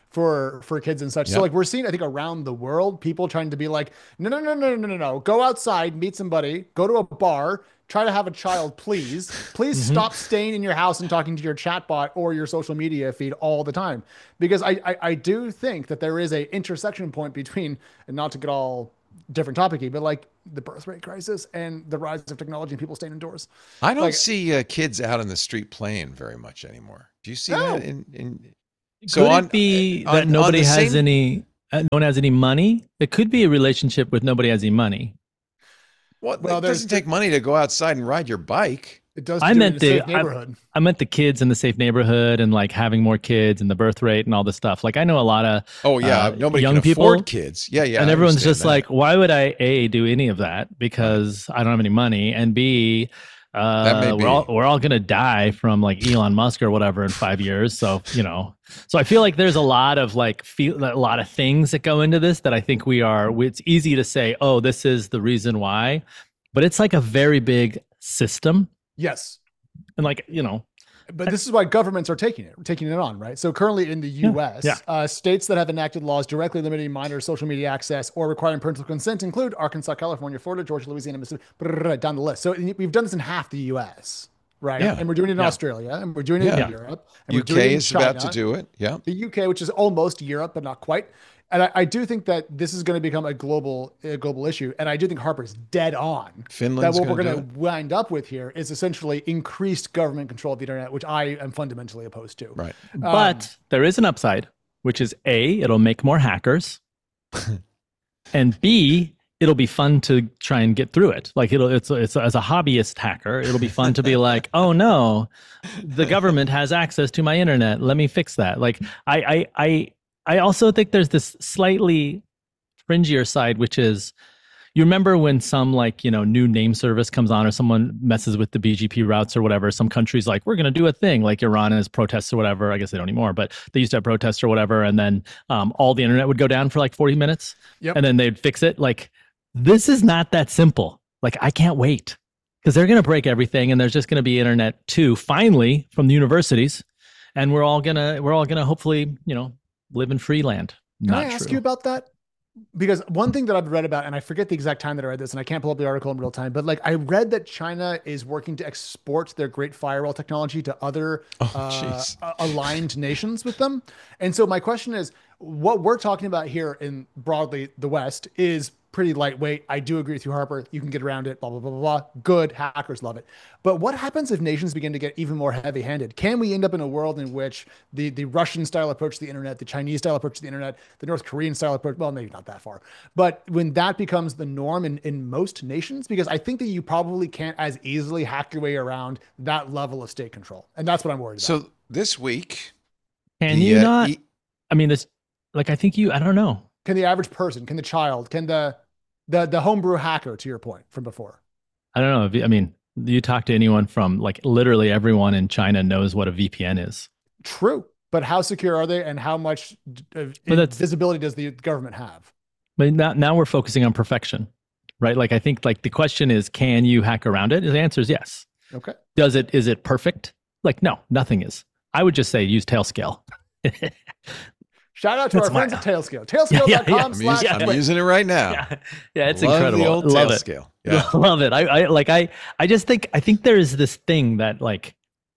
Speaker 1: for for kids and such.
Speaker 2: Yep.
Speaker 1: So like we're seeing, I think around the world, people trying to be like, no, no, no, no, no, no, no, go outside, meet somebody, go to a bar, try to have a child, please. Please
Speaker 3: Mhm.
Speaker 1: stop staying in your house and talking to your chatbot or your social media feed all the time. Because I, I, I do think that there is a intersection point between, and not to get all different topicy, but like the birth rate crisis and the rise of technology and people staying indoors.
Speaker 2: I don't
Speaker 1: Like-
Speaker 2: see uh, kids out in the street playing very much anymore. Do you see
Speaker 1: No.
Speaker 2: that? In, in
Speaker 3: Could
Speaker 2: on-
Speaker 3: it be
Speaker 2: on-
Speaker 3: that
Speaker 2: on
Speaker 3: nobody
Speaker 2: the
Speaker 3: has
Speaker 2: same-
Speaker 3: any, uh, no one has any money? It could be a relationship with nobody has any money.
Speaker 2: Well,
Speaker 1: Well,
Speaker 2: it
Speaker 1: there's
Speaker 2: doesn't
Speaker 1: the-
Speaker 2: take money to go outside and ride your bike.
Speaker 1: It does
Speaker 3: I
Speaker 1: do
Speaker 3: meant
Speaker 1: in a safe
Speaker 3: the- I-
Speaker 1: neighborhood.
Speaker 3: I meant the kids in the safe neighborhood and like having more kids and the birth rate and all this stuff. Like I know a lot of
Speaker 2: Oh yeah,
Speaker 3: Uh,
Speaker 2: nobody
Speaker 3: young
Speaker 2: can
Speaker 3: people-
Speaker 2: afford kids. Yeah, yeah.
Speaker 3: and
Speaker 2: I
Speaker 3: everyone's
Speaker 2: understand
Speaker 3: just
Speaker 2: that.
Speaker 3: like, why would I a do any of that? Because I don't have any money, and b uh,
Speaker 2: That may
Speaker 3: we're
Speaker 2: be.
Speaker 3: all we're all gonna die from like Elon Musk or whatever in five years. So you know, so I feel like there's a lot of like feel a lot of things that go into this that I think we are. It's easy to say, oh, this is the reason why, but it's like a very big system,
Speaker 1: Yes.
Speaker 3: and like you know,
Speaker 1: But this is why governments are taking it, taking it on, right? So currently in the U S,
Speaker 3: yeah.
Speaker 1: Uh, states that have enacted laws directly limiting minor social media access or requiring parental consent include Arkansas, California, Florida, Georgia, Louisiana, Mississippi, brrr, down the list. So we've done this in half the U S, right?
Speaker 2: Yeah.
Speaker 1: And we're doing it in
Speaker 3: Yeah.
Speaker 1: Australia, and we're doing it
Speaker 2: Yeah.
Speaker 1: in Europe, and we're
Speaker 2: U
Speaker 1: doing it
Speaker 2: K
Speaker 1: in
Speaker 2: is about to
Speaker 1: China.
Speaker 2: do it. Yeah.
Speaker 1: The U K, which is almost Europe, but not quite. And I, I do think that this is going to become a global a global issue. And I do think Harper's dead on.
Speaker 2: Finland's
Speaker 1: that what we're
Speaker 2: gonna
Speaker 1: going
Speaker 2: do
Speaker 1: to wind up with here is essentially increased government control of the internet, which I am fundamentally opposed to.
Speaker 2: Right.
Speaker 3: but there is an upside, which is A, it'll make more hackers, and B, it'll be fun to try and get through it. Like it'll, it's, it's as a hobbyist hacker, it'll be fun to be like, oh no, the government has access to my internet. Let me fix that. Like I, I, I, I also think there's this slightly fringier side, which is, you remember when some like, you know, new name service comes on or someone messes with the B G P routes or whatever, some countries like, we're going to do a thing like Iran has protests or whatever. I guess they don't anymore, but they used to have protests or whatever. And then um, all the internet would go down for like forty minutes
Speaker 1: Yep.
Speaker 3: and then they'd fix it. Like, this is not that simple. Like, I can't wait because they're going to break everything and there's just going to be internet too, finally from the universities. And we're all going to, we're all going to hopefully, you know, live in free land.
Speaker 1: Can
Speaker 3: Not
Speaker 1: I ask
Speaker 3: true.
Speaker 1: you about that? Because one thing that I've read about, and I forget the exact time that I read this, and I can't pull up the article in real time, but like I read that China is working to export their Great Firewall technology to other
Speaker 2: Oh,
Speaker 1: uh,
Speaker 2: jeez.
Speaker 1: a- aligned nations with them. And so my question is, what we're talking about here in broadly the West is pretty lightweight. I do agree with you, Harper. You can get around it, blah, blah, blah, blah, blah. Good. Hackers love it. But what happens if nations begin to get even more heavy handed? Can we end up in a world in which the, the Russian style approach to the internet, the Chinese style approach to the internet, the North Korean style approach, well, maybe not that far, but when that becomes the norm in, in most nations, because I think that you probably can't as easily hack your way around that level of state control. And that's what I'm worried about.
Speaker 2: So this week,
Speaker 3: Can
Speaker 2: the,
Speaker 3: you
Speaker 2: uh,
Speaker 3: not?
Speaker 2: E-
Speaker 3: I mean, this, like, I think you, I don't know.
Speaker 1: Can the average person, can the child, can the, the, the homebrew hacker, to your point from before?
Speaker 3: I don't know. If you- I mean, you talk to anyone from like literally everyone in China knows what a V P N is.
Speaker 1: True. But how secure are they, and how much uh,
Speaker 3: But that's-
Speaker 1: visibility does the government have?
Speaker 3: But now, now we're focusing on perfection, right? Like, I think like the question is, can you hack around it? The answer is yes.
Speaker 1: Okay.
Speaker 3: Does it, is it perfect? Like, no, nothing is. I would just say use Tailscale.
Speaker 1: Shout out to
Speaker 3: That's
Speaker 1: our
Speaker 3: my-
Speaker 1: friends at Tailscale. Tailscale dot com
Speaker 3: Yeah, yeah, yeah.
Speaker 2: I'm,
Speaker 1: slash
Speaker 2: using, I'm
Speaker 1: Twit.
Speaker 2: using it right now.
Speaker 3: yeah. yeah, it's
Speaker 2: Love
Speaker 3: incredible.
Speaker 2: The old
Speaker 3: Love
Speaker 2: tail
Speaker 3: it.
Speaker 2: scale. Yeah.
Speaker 3: Love it. I, I like I I just think I think there is this thing that like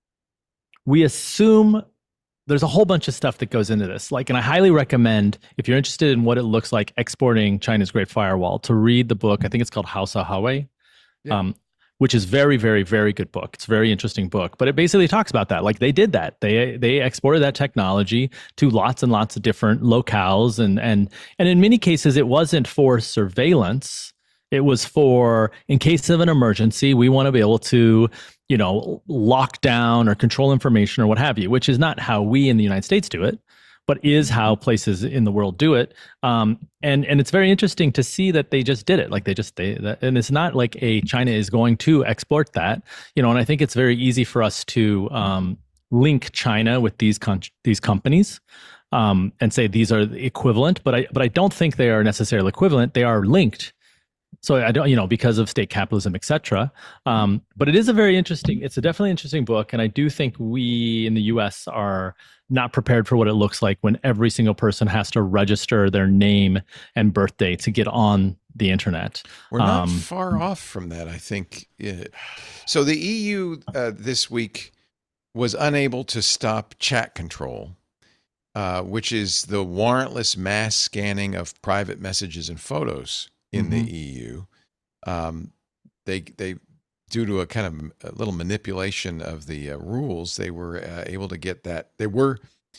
Speaker 3: we assume there's a whole bunch of stuff that goes into this. Like, and I highly recommend if you're interested in what it looks like exporting China's Great Firewall to read the book. I think it's called Hausa Huawei.
Speaker 1: Yeah.
Speaker 3: Um, which is very, very, very good book. It's a very interesting book, but it basically talks about that. Like they did that. They they exported that technology to lots and lots of different locales, and and and in many cases, it wasn't for surveillance. It was for in case of an emergency, we want to be able to, you know, lock down or control information or what have you. Which is not how we in the United States do it, but is how places in the world do it. Um, and and it's very interesting to see that they just did it. Like they just they that, and it's not like a China is going to export that, you know. And I think it's very easy for us to um, link China with these con- these companies um, and say these are the equivalent. But I but I don't think they are necessarily equivalent. They are linked So I don't, you know, because of state capitalism, et cetera. Um, but it is a very interesting, it's a definitely interesting book. And I do think we in the U S are not prepared for what it looks like when every single person has to register their name and birthday to get on the internet.
Speaker 2: We're not
Speaker 3: Um,
Speaker 2: far off from that, I think. Yeah. So the E U uh, this week was unable to stop chat control, uh, which is the warrantless mass scanning of private messages and photos in
Speaker 3: Mhm.
Speaker 2: the E U. Um, they they due to a kind of a little manipulation of the uh, rules, they were uh, able to get that. They were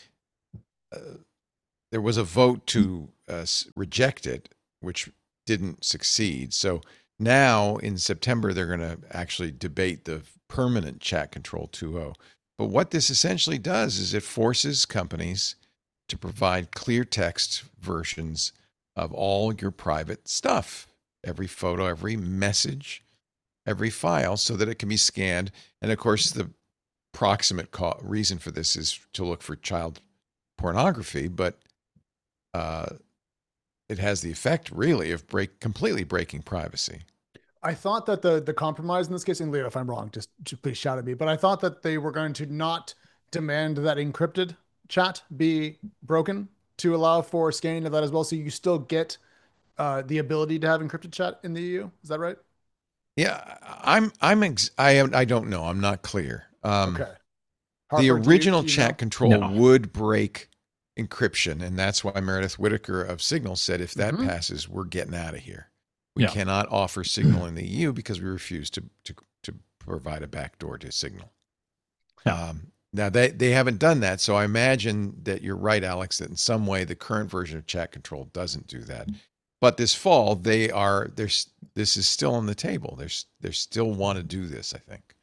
Speaker 2: uh, there was a vote to uh, s- reject it, which didn't succeed. So now in September they're going to actually debate the permanent chat control two point oh. But what this essentially does is it forces companies to provide clear text versions of all your private stuff, every photo, every message, every file, so that it can be scanned. And of course, the proximate co- reason for this is to look for child pornography, but uh, it has the effect really of break completely breaking privacy.
Speaker 1: I thought that the the compromise in this case, and Leo, if I'm wrong, just, just please shout at me. But I thought that they were going to not demand that encrypted chat be broken to allow for scanning of that as well. So you still get uh, the ability to have encrypted chat in the E U. Is that right?
Speaker 2: Yeah, I'm I'm ex- I am I don't know. I'm not clear. Um,
Speaker 1: Okay.
Speaker 2: the
Speaker 1: Harper, do you-
Speaker 2: original
Speaker 1: do you
Speaker 2: chat
Speaker 1: know?
Speaker 2: control
Speaker 3: No.
Speaker 2: would break encryption, and that's why Meredith Whittaker of Signal said if that
Speaker 1: Mhm.
Speaker 2: passes, we're getting out of here. We
Speaker 3: Yeah.
Speaker 2: cannot offer Signal in the E U because we refuse to to to provide a backdoor to Signal.
Speaker 3: Yeah.
Speaker 2: Um, now they they haven't done that, so I imagine that you're right, Alex, that in some way the current version of chat control doesn't do that. But this fall, they are there's this is still on the table. There's they still want to do this, I think.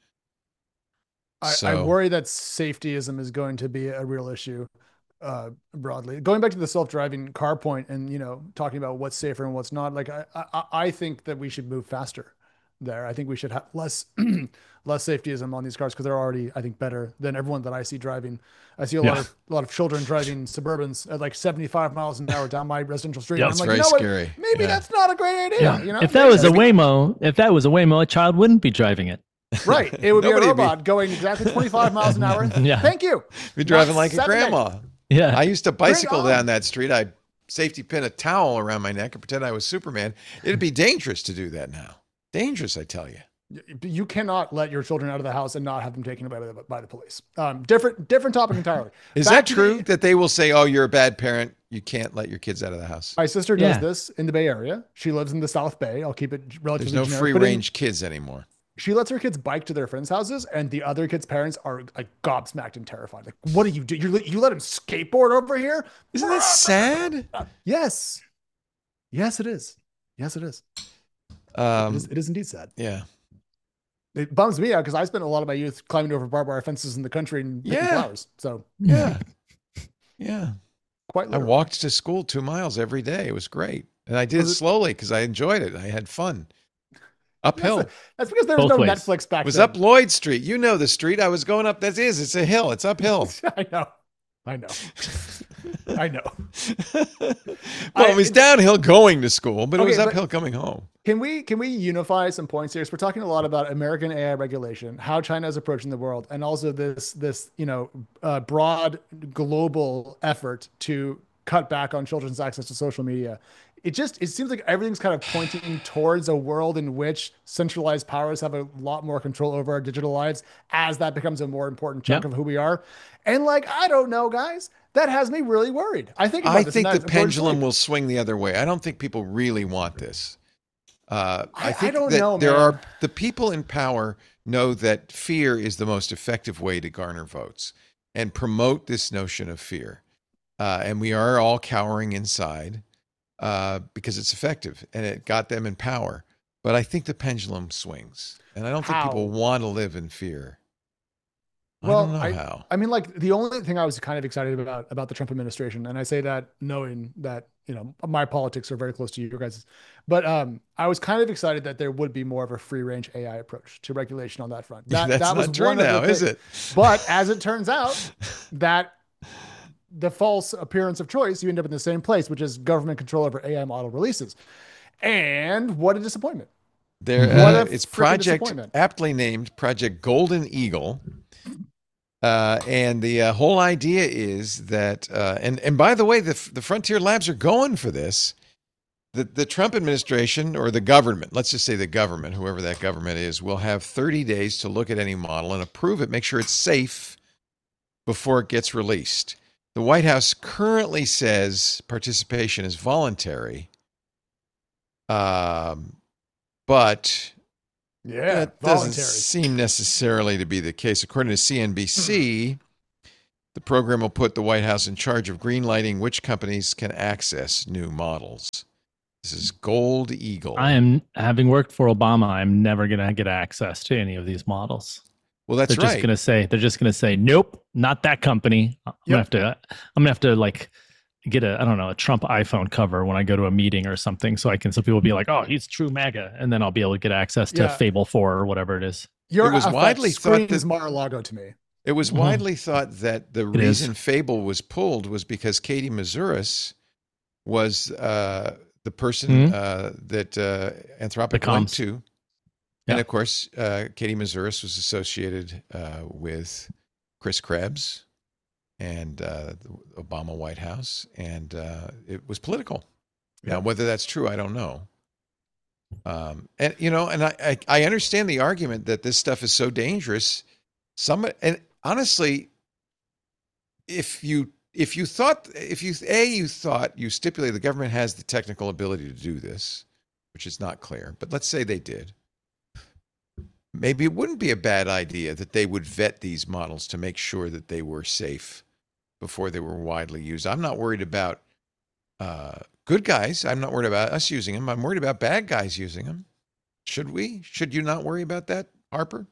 Speaker 1: I,
Speaker 2: So
Speaker 1: I worry that safetyism is going to be a real issue uh, broadly. Going back to the self-driving car point and, you know, talking about what's safer and what's not, like I, I, I think that we should move faster there. I think we should have less less safetyism on these cars because they're already, I think, better than everyone that I see driving. I see a lot
Speaker 3: Yeah.
Speaker 1: of a lot of children driving Suburbans at like seventy-five miles an hour down my residential street.
Speaker 3: Yeah,
Speaker 1: And I'm
Speaker 2: it's
Speaker 1: like,
Speaker 2: very
Speaker 1: you know what?
Speaker 2: scary.
Speaker 1: Maybe
Speaker 2: Yeah.
Speaker 1: that's not a great idea.
Speaker 3: Yeah.
Speaker 1: You know,
Speaker 3: If that
Speaker 1: Maybe
Speaker 3: was a
Speaker 1: that's-
Speaker 3: Waymo, if that was a Waymo, a child wouldn't be driving it.
Speaker 1: right, it would be a
Speaker 2: Nobody would be-
Speaker 1: robot going exactly twenty-five miles an hour.
Speaker 3: Yeah.
Speaker 1: Thank you.
Speaker 2: Be driving
Speaker 1: Not
Speaker 2: like a
Speaker 1: seven days.
Speaker 2: grandma.
Speaker 3: Yeah.
Speaker 2: I used to bicycle
Speaker 1: on.
Speaker 2: down that street. I'd safety pin a towel around my neck and pretend I was Superman. It'd be dangerous to do that now. Dangerous, I tell you.
Speaker 1: You cannot let your children out of the house and not have them taken away by the, by the police. Um, different, different topic entirely.
Speaker 2: Is
Speaker 1: Back
Speaker 2: that
Speaker 1: to
Speaker 2: true
Speaker 1: the-
Speaker 2: that they will say, "Oh, you're a bad parent. You can't let your kids out of the house"?
Speaker 1: My sister does
Speaker 3: Yeah.
Speaker 1: this in the Bay Area. She lives in the South Bay. I'll keep it relatively
Speaker 2: There's no
Speaker 1: generic,
Speaker 2: free
Speaker 1: but in-
Speaker 2: range kids anymore.
Speaker 1: she lets her kids bike to their friends' houses, and the other kids' parents are like gobsmacked and terrified. Like, what do you do? You you let him skateboard over here?
Speaker 2: Isn't that sad?
Speaker 1: Yes, yes, it is. Yes, it is. it
Speaker 2: Um,
Speaker 1: is. It is indeed sad.
Speaker 2: yeah.
Speaker 1: It bums me out because I spent a lot of my youth climbing over barbed wire fences in the country and picking
Speaker 2: Yeah.
Speaker 1: flowers. So
Speaker 2: Yeah. Yeah.
Speaker 1: quite
Speaker 2: I
Speaker 1: literally.
Speaker 2: walked to school two miles every day. It was great. And I did it
Speaker 1: Was it-
Speaker 2: slowly because I enjoyed it. I had fun. Uphill.
Speaker 1: That's, that's because there was
Speaker 3: Both
Speaker 1: no
Speaker 3: ways.
Speaker 1: Netflix back
Speaker 2: It was
Speaker 1: then.
Speaker 2: up Lloyd Street. You know the street. I was going up. That is, it's a hill. It's uphill.
Speaker 1: I know. I know. I know.
Speaker 2: well,
Speaker 1: I-
Speaker 2: it was downhill going to school, but it
Speaker 1: Okay,
Speaker 2: was
Speaker 1: but-
Speaker 2: uphill coming home.
Speaker 1: Can we can we unify some points here? So we're talking a lot about American A I regulation, how China is approaching the world, and also this this you know uh, broad global effort to cut back on children's access to social media. It just it seems like everything's kind of pointing towards a world in which centralized powers have a lot more control over our digital lives as that becomes a more important chunk
Speaker 3: Yep.
Speaker 1: of who we are. And like, I don't know, guys, that has me really worried. I think about
Speaker 2: I
Speaker 1: this
Speaker 2: think
Speaker 1: at
Speaker 2: the
Speaker 1: night, I'm going to
Speaker 2: pendulum
Speaker 1: sleep.
Speaker 2: will swing the other way. I don't think people really want this. Uh,
Speaker 1: I-
Speaker 2: I
Speaker 1: I
Speaker 2: think
Speaker 1: don't
Speaker 2: that
Speaker 1: know,
Speaker 2: there
Speaker 1: man.
Speaker 2: are the people in power know that fear is the most effective way to garner votes and promote this notion of fear. Uh, and we are all cowering inside uh, because it's effective and it got them in power. But I think the pendulum swings, and I don't think
Speaker 1: How?
Speaker 2: people want to live in fear.
Speaker 1: Well,
Speaker 2: I don't know
Speaker 1: I-
Speaker 2: how.
Speaker 1: I mean, like the only thing I was kind of excited about about the Trump administration, and I say that knowing that you know my politics are very close to your guys', but um, I was kind of excited that there would be more of a free range A I approach to regulation on that front. That,
Speaker 2: That's
Speaker 1: that was
Speaker 2: not true
Speaker 1: one of the
Speaker 2: now, is
Speaker 1: things.
Speaker 2: it?
Speaker 1: But as it turns out, that the false appearance of choice, you end up in the same place, which is government control over A I model releases. And what a disappointment.
Speaker 2: There,
Speaker 1: What
Speaker 2: uh,
Speaker 1: a
Speaker 2: it's
Speaker 1: freaking
Speaker 2: project
Speaker 1: disappointment.
Speaker 2: aptly named Project Golden Eagle. Uh, and the uh, whole idea is that, uh, and and by the way, the the Frontier Labs are going for this. The the Trump administration or the government, let's just say the government, whoever that government is, will have thirty days to look at any model and approve it, make sure it's safe before it gets released. The White House currently says participation is voluntary, um, but
Speaker 1: Yeah,
Speaker 2: that doesn't
Speaker 1: voluntary.
Speaker 2: seem necessarily to be the case. According to C N B C, the program will put the White House in charge of greenlighting which companies can access new models. This is Gold Eagle.
Speaker 3: I am, having worked for Obama, I'm never going to get access to any of these models.
Speaker 2: Well, that's
Speaker 3: they're
Speaker 2: right.
Speaker 3: just going to say, they're just going to say, nope, not that company. I'm
Speaker 1: Yep.
Speaker 3: going to have to, I'm going to have to like get a, I don't know, a Trump iPhone cover when I go to a meeting or something. So I can, so people will be like, oh, he's true MAGA. And then I'll be able to get access to
Speaker 1: Yeah.
Speaker 3: Fable four or whatever it is.
Speaker 1: Your
Speaker 2: It was
Speaker 1: affect
Speaker 2: widely thought
Speaker 1: screams
Speaker 2: that-
Speaker 1: Mar-a-Lago to me.
Speaker 2: It was
Speaker 3: Mhm.
Speaker 2: widely thought that the
Speaker 3: It
Speaker 2: reason
Speaker 3: is.
Speaker 2: Fable was pulled was because Katie Mazurus was uh, the person
Speaker 3: Mhm.
Speaker 2: uh, that uh, Anthropic
Speaker 3: The
Speaker 2: went
Speaker 3: comms.
Speaker 2: to.
Speaker 3: Yeah.
Speaker 2: And of course, uh, Katie Mazurus was associated uh, with Chris Krebs and uh, the Obama White House, and uh, it was political.
Speaker 1: Yeah.
Speaker 2: Now, whether that's true, I don't know. Um, and you know, and I, I I understand the argument that this stuff is so dangerous. Some and honestly, if you if you thought if you a you thought you stipulated the government has the technical ability to do this, which is not clear, but let's say they did. Maybe it wouldn't be a bad idea that they would vet these models to make sure that they were safe before they were widely used. I'm not worried about uh, good guys. I'm not worried about us using them. I'm worried about bad guys using them. Should we? Should you not worry about that, Harper?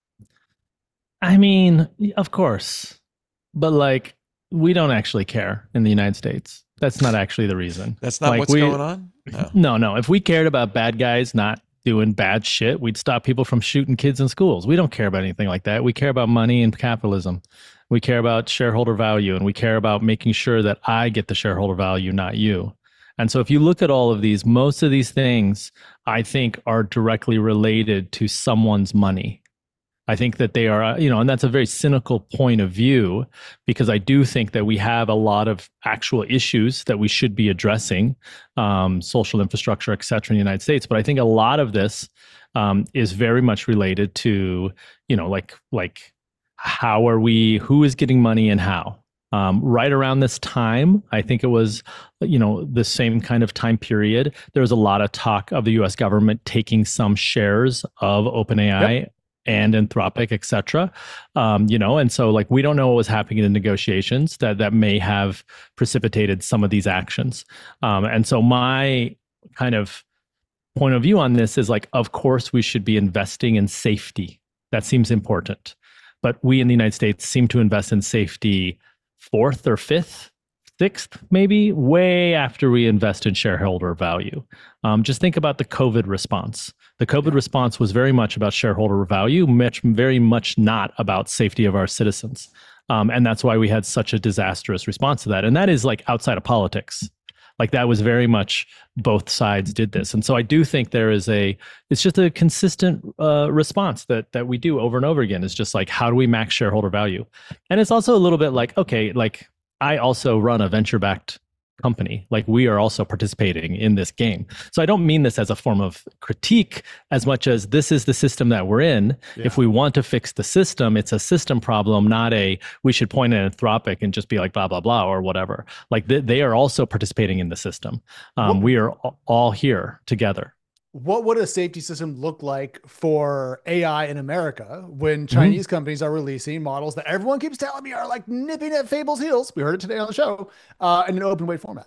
Speaker 3: I mean, of course, but like, we don't actually care in the United States. That's not actually the reason.
Speaker 2: That's not
Speaker 3: Like,
Speaker 2: what's
Speaker 3: we-
Speaker 2: going on? No.
Speaker 3: No, no. If we cared about bad guys not doing bad shit, we'd stop people from shooting kids in schools. We don't care about anything like that. We care about money and capitalism. We care about shareholder value, and we care about making sure that I get the shareholder value, not you. And so if you look at all of these, most of these things, I think, are directly related to someone's money. I think that they are, uh, you know, and that's a very cynical point of view, because I do think that we have a lot of actual issues that we should be addressing, um, social infrastructure, et cetera, in the United States. But I think a lot of this um, is very much related to, you know, like, like how are we, who is getting money and how? Um, right around this time, I think it was, you know, the same kind of time period, there was a lot of talk of the U S government taking some shares of OpenAI.
Speaker 1: Yep.
Speaker 3: And Anthropic, et cetera. Um, you know, and so like we don't know what was happening in the negotiations that that may have precipitated some of these actions. Um, and so my kind of point of view on this is like, of course, we should be investing in safety. That seems important. But we in the United States seem to invest in safety fourth or fifth, sixth, maybe, way after we invest in shareholder value. Um, just think about the COVID response. The COVID response was very much about shareholder value, much, very much not about safety of our citizens. Um, and that's why we had such a disastrous response to that. And that is like outside of politics. Like that was very much both sides did this. And so I do think there is a, it's just a consistent uh, response that that we do over and over again. It's just like, how do we max shareholder value? And it's also a little bit like, okay, like I also run a venture-backed company. Like we are also participating in this game. So I don't mean this as a form of critique as much as this is the system that we're in.
Speaker 1: Yeah.
Speaker 3: If we want to fix the system, it's a system problem, not a, we should point at Anthropic and just be like, blah, blah, blah, or whatever. Like they, they are also participating in the system. Um,
Speaker 1: What-
Speaker 3: we are a- all here together.
Speaker 1: What would a safety system look like for A I in America
Speaker 3: Mm-hmm.
Speaker 1: when Chinese companies are releasing models that everyone keeps telling me are like nipping at Fable's heels? We heard it today on the show, uh, in an open weight format.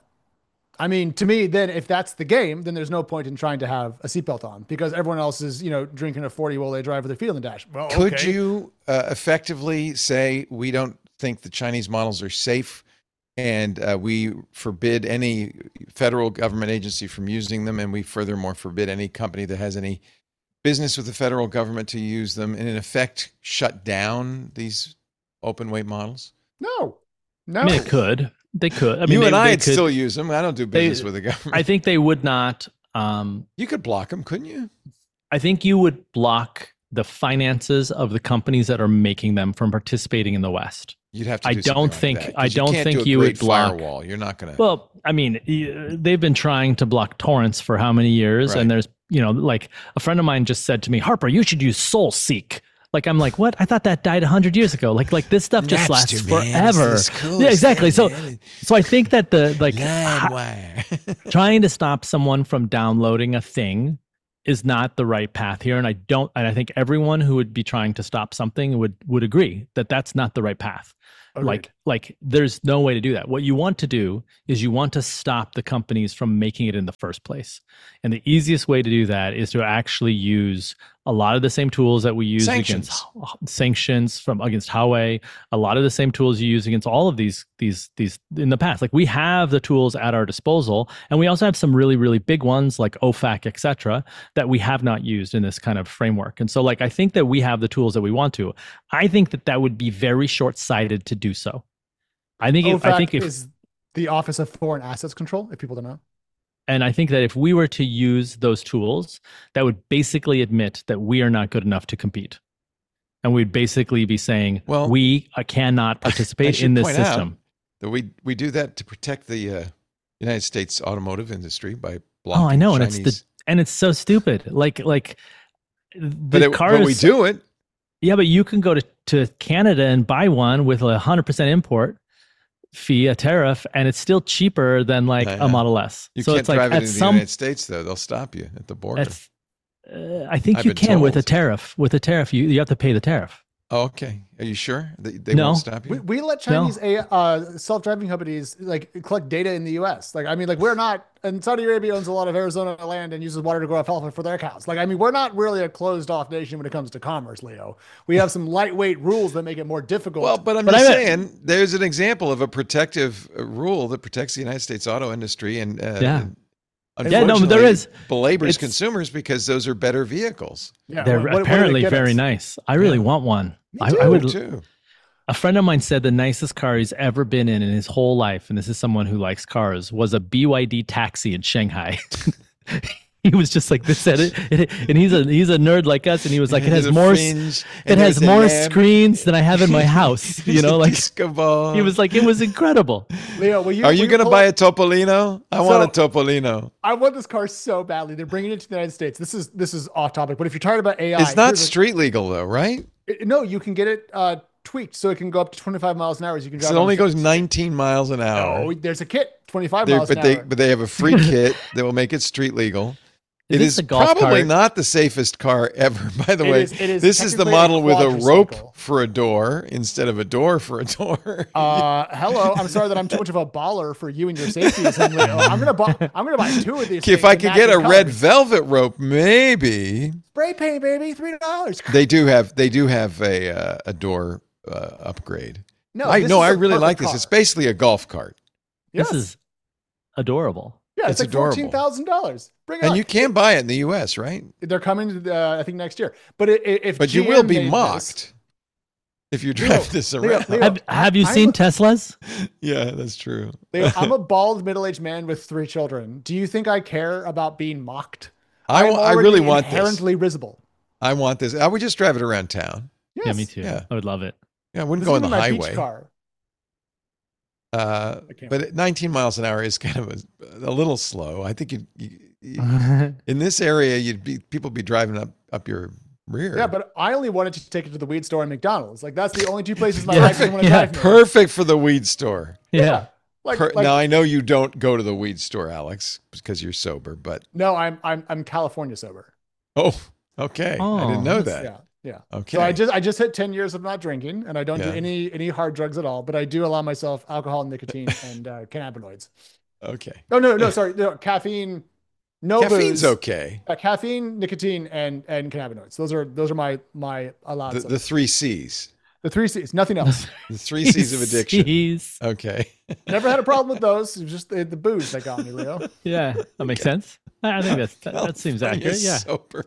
Speaker 1: I mean, to me, then if that's the game, then there's no point in trying to have a seatbelt on because everyone else is, you know, drinking a forty while they drive with their feet on the dash. Well,
Speaker 2: Could
Speaker 1: okay.
Speaker 2: you uh, effectively say we don't think the Chinese models are safe and uh, we forbid any federal government agency from using them, and we furthermore forbid any company that has any business with the federal government to use them, and in effect shut down these open weight models?
Speaker 1: No, no.
Speaker 3: I mean, it could. They could. I mean,
Speaker 2: you
Speaker 3: they,
Speaker 2: and
Speaker 3: they
Speaker 2: I'd
Speaker 3: could,
Speaker 2: still use them. I don't do business
Speaker 3: They-
Speaker 2: with the government.
Speaker 3: I think they would not Um,
Speaker 2: You could block them, couldn't you?
Speaker 3: I think you would block the finances of the companies that are making them from participating in the West.
Speaker 2: You'd have to.
Speaker 3: I
Speaker 2: Do
Speaker 3: don't
Speaker 2: something
Speaker 3: think-
Speaker 2: Like that,
Speaker 3: I
Speaker 2: 'cause
Speaker 3: don't
Speaker 2: can't
Speaker 3: think
Speaker 2: do a
Speaker 3: you would
Speaker 2: great
Speaker 3: block-
Speaker 2: firewall. You're not going to.
Speaker 3: Well, I mean, y- they've been trying to block torrents for how many years?
Speaker 2: Right.
Speaker 3: And there's, you know, like a friend of mine just said to me, Harper, you should use SoulSeek. Like, I'm like, what? I thought that died a hundred years ago. Like, like this stuff just lasts
Speaker 2: Napster, man.
Speaker 3: forever.
Speaker 2: This is cool
Speaker 3: Yeah, exactly. So,
Speaker 2: stuff, man.
Speaker 3: so I think that the like ha-
Speaker 2: LimeWire.
Speaker 3: trying to stop someone from downloading a thing is not the right path here. And I don't, and I think everyone who would be trying to stop something would would agree that that's not the right path.
Speaker 1: Agreed.
Speaker 3: Like, like there's no way to do that. What you want to do is you want to stop the companies from making it in the first place. And the easiest way to do that is to actually use a lot of the same tools that we use
Speaker 2: Sanctions.
Speaker 3: against sanctions from against Huawei, a lot of the same tools you use against all of these these these in the past. Like we have the tools at our disposal, and we also have some really really big ones like O FAC, et cetera, that we have not used in this kind of framework. And so, like I think that we have the tools that we want to. I think that that would be very short sighted to do so. I think if, I
Speaker 1: OFAC
Speaker 3: think if
Speaker 1: is the Office of Foreign Assets Control, if people don't know.
Speaker 3: And I think that if we were to use those tools, that would basically admit that we are not good enough to compete. And we'd basically be saying,
Speaker 2: Well,
Speaker 3: we uh, cannot
Speaker 2: I
Speaker 3: participate
Speaker 2: should
Speaker 3: in this
Speaker 2: point out
Speaker 3: system.
Speaker 2: that we we do that to protect the uh, United States automotive industry by blocking
Speaker 3: Oh, I know. And
Speaker 2: Chinese.
Speaker 3: it's the and it's so stupid. Like like the
Speaker 2: but, it,
Speaker 3: cars,
Speaker 2: but we do it.
Speaker 3: Yeah, but you can go to, to Canada and buy one with a hundred percent import fee, a tariff, and it's still cheaper than like
Speaker 2: I know.
Speaker 3: a Model S.
Speaker 2: You
Speaker 3: so
Speaker 2: can't
Speaker 3: it's like
Speaker 2: drive it
Speaker 3: at
Speaker 2: in the
Speaker 3: some
Speaker 2: United States, though. They'll stop you at the border.
Speaker 3: That's, uh, I think
Speaker 2: I've
Speaker 3: you
Speaker 2: been
Speaker 3: can with a
Speaker 2: told.
Speaker 3: tariff. With a tariff, you, you have to pay the tariff.
Speaker 2: Oh, okay. Are you sure they, they
Speaker 3: No.
Speaker 2: won't stop you?
Speaker 1: We, we let Chinese A uh, self-driving companies like collect data in the U S. Like, I mean, like we're not, and Saudi Arabia owns a lot of Arizona land and uses water to grow alfalfa for their cows. Like, I mean, we're not really a closed-off nation when it comes to commerce, Leo. We have some lightweight rules that make it more difficult.
Speaker 2: Well, but I'm
Speaker 3: But
Speaker 2: just
Speaker 3: I-
Speaker 2: saying, there's an example of a protective uh, rule that protects the United States auto industry, and uh,
Speaker 3: Yeah.
Speaker 2: and
Speaker 3: Yeah, no, but there
Speaker 2: unfortunately
Speaker 3: is.
Speaker 2: belabors
Speaker 3: It's-
Speaker 2: consumers because those are better vehicles.
Speaker 1: yeah,
Speaker 3: They're
Speaker 1: what- what- what did it
Speaker 3: apparently
Speaker 1: get
Speaker 3: very
Speaker 1: us?
Speaker 3: nice. I really
Speaker 2: Yeah.
Speaker 3: want one.
Speaker 2: Me
Speaker 3: I,
Speaker 2: too,
Speaker 3: I would.
Speaker 2: too.
Speaker 3: A friend of mine said the nicest car he's ever been in in his whole life, and this is someone who likes cars, was a B Y D taxi in Shanghai. He was just like this at it, it, and he's a he's a nerd like us, and he was like, it
Speaker 2: There's
Speaker 3: has
Speaker 2: a
Speaker 3: more s-
Speaker 2: fringe,
Speaker 3: it
Speaker 2: and
Speaker 3: has
Speaker 2: there's a
Speaker 3: more
Speaker 2: lamp.
Speaker 3: screens than I have in my house. You
Speaker 2: There's
Speaker 3: know,
Speaker 2: a
Speaker 3: like
Speaker 2: disco ball.
Speaker 3: he was like, it was incredible.
Speaker 1: Leo, will you,
Speaker 2: Are
Speaker 1: will
Speaker 2: you going to
Speaker 1: pull
Speaker 2: buy
Speaker 1: up-
Speaker 2: a Topolino? I want a Topolino.
Speaker 1: I want this car so badly. They're bringing it to the United States. This is this is off topic, but if you're talking about A I,
Speaker 2: It's not
Speaker 1: here's a-
Speaker 2: street legal, though, right?
Speaker 1: it- no, you can get it uh, tweaked so it can go up to twenty-five miles an hour. As you can drive.
Speaker 2: So it
Speaker 1: on
Speaker 2: only
Speaker 1: the
Speaker 2: goes
Speaker 1: streets.
Speaker 2: nineteen miles an hour.
Speaker 1: No, there's a kit twenty-five
Speaker 2: They're-
Speaker 1: miles
Speaker 2: but
Speaker 1: an
Speaker 2: they
Speaker 1: hour.
Speaker 2: but they have a free kit that will make it street legal.
Speaker 3: Is
Speaker 2: It
Speaker 3: this
Speaker 2: is
Speaker 3: a golf
Speaker 2: probably
Speaker 3: cart?
Speaker 2: not the safest car ever, by the
Speaker 1: It
Speaker 2: way.
Speaker 1: is- it is
Speaker 2: this is the
Speaker 1: technically a
Speaker 2: model with a rope
Speaker 1: quadricycle.
Speaker 2: for a door instead of a door for a door.
Speaker 1: Uh, hello. I'm sorry that I'm too much of a baller for you and your safeties. And Leo. I'm gonna buy. I'm gonna buy two of these.
Speaker 2: if
Speaker 1: things
Speaker 2: I
Speaker 1: in
Speaker 2: could get a
Speaker 1: matching
Speaker 2: red
Speaker 1: colors.
Speaker 2: velvet rope, maybe
Speaker 1: spray paint, baby, three dollars.
Speaker 2: they do have they do have a uh, a door uh, upgrade.
Speaker 1: No,
Speaker 2: I
Speaker 1: this
Speaker 2: no,
Speaker 1: is
Speaker 2: I
Speaker 1: a
Speaker 2: really
Speaker 1: perfect
Speaker 2: like this.
Speaker 1: car.
Speaker 2: It's basically a golf cart,
Speaker 1: Yes.
Speaker 3: This is adorable.
Speaker 1: yeah, it's,
Speaker 2: it's
Speaker 1: like
Speaker 2: adorable.
Speaker 1: fourteen thousand dollars. Bring it
Speaker 2: and
Speaker 1: on.
Speaker 2: you can buy it in the U S, right?
Speaker 1: They're coming to uh, I think next year. But i- i- if
Speaker 2: But you
Speaker 1: G M
Speaker 2: will be
Speaker 1: made
Speaker 2: mocked
Speaker 1: this-
Speaker 2: if you
Speaker 1: Leo,
Speaker 2: drive this
Speaker 1: Leo,
Speaker 2: around.
Speaker 1: Leo,
Speaker 3: Have, have you
Speaker 1: I'm
Speaker 3: seen
Speaker 1: a-
Speaker 3: Teslas?
Speaker 2: Yeah, that's true.
Speaker 1: Leo, I'm a bald middle-aged man with three children. Do you think I care about being mocked?
Speaker 2: I,
Speaker 1: I'm
Speaker 2: wa- I
Speaker 1: already
Speaker 2: really want this.
Speaker 1: inherently risible.
Speaker 2: I want this. I would just drive it around town.
Speaker 1: Yes.
Speaker 3: Yeah, me too.
Speaker 2: Yeah.
Speaker 3: I would love it.
Speaker 2: Yeah, I wouldn't
Speaker 1: This
Speaker 2: go
Speaker 1: is
Speaker 2: on the
Speaker 1: even my
Speaker 2: highway.
Speaker 1: beach car.
Speaker 2: Uh,
Speaker 1: I can't-
Speaker 2: but at nineteen miles an hour is kind of a, a little slow. I think you, you, you in this area, you'd be people be driving up up your rear.
Speaker 1: Yeah, but I only wanted to take it to the weed store and McDonald's. Like that's the only two places in my
Speaker 3: Yeah.
Speaker 1: life I want to
Speaker 3: Yeah.
Speaker 1: drive. near.
Speaker 2: perfect for the weed store.
Speaker 3: yeah.
Speaker 1: Like,
Speaker 2: Per-
Speaker 1: like
Speaker 2: now I know you don't go to the weed store, Alex, because you're sober. But
Speaker 1: no, I'm I'm I'm California sober.
Speaker 2: oh, okay, I
Speaker 3: Oh,
Speaker 2: didn't know
Speaker 3: that's-
Speaker 2: that.
Speaker 1: Yeah, yeah.
Speaker 2: Okay,
Speaker 1: So I just I just hit ten years of not drinking, and I don't do
Speaker 2: Yeah.
Speaker 1: any any hard drugs at all. But I do allow myself alcohol, nicotine, and uh, cannabinoids.
Speaker 2: okay.
Speaker 1: Oh no, no, sorry, no, caffeine, no
Speaker 2: Caffeine's
Speaker 1: booze,
Speaker 2: okay.
Speaker 1: uh, caffeine, nicotine, and and cannabinoids. Those are those are my my allowed.
Speaker 2: The,
Speaker 1: The,
Speaker 2: the three C's.
Speaker 1: the three C's, nothing else.
Speaker 2: The three C's of addiction.
Speaker 3: Jeez.
Speaker 2: Okay.
Speaker 1: Never had a problem with those. It was just the, the booze that got me, Leo.
Speaker 3: Yeah, that makes sense. I I think that's, that, that seems
Speaker 2: California
Speaker 3: accurate. Yeah.
Speaker 2: Sober.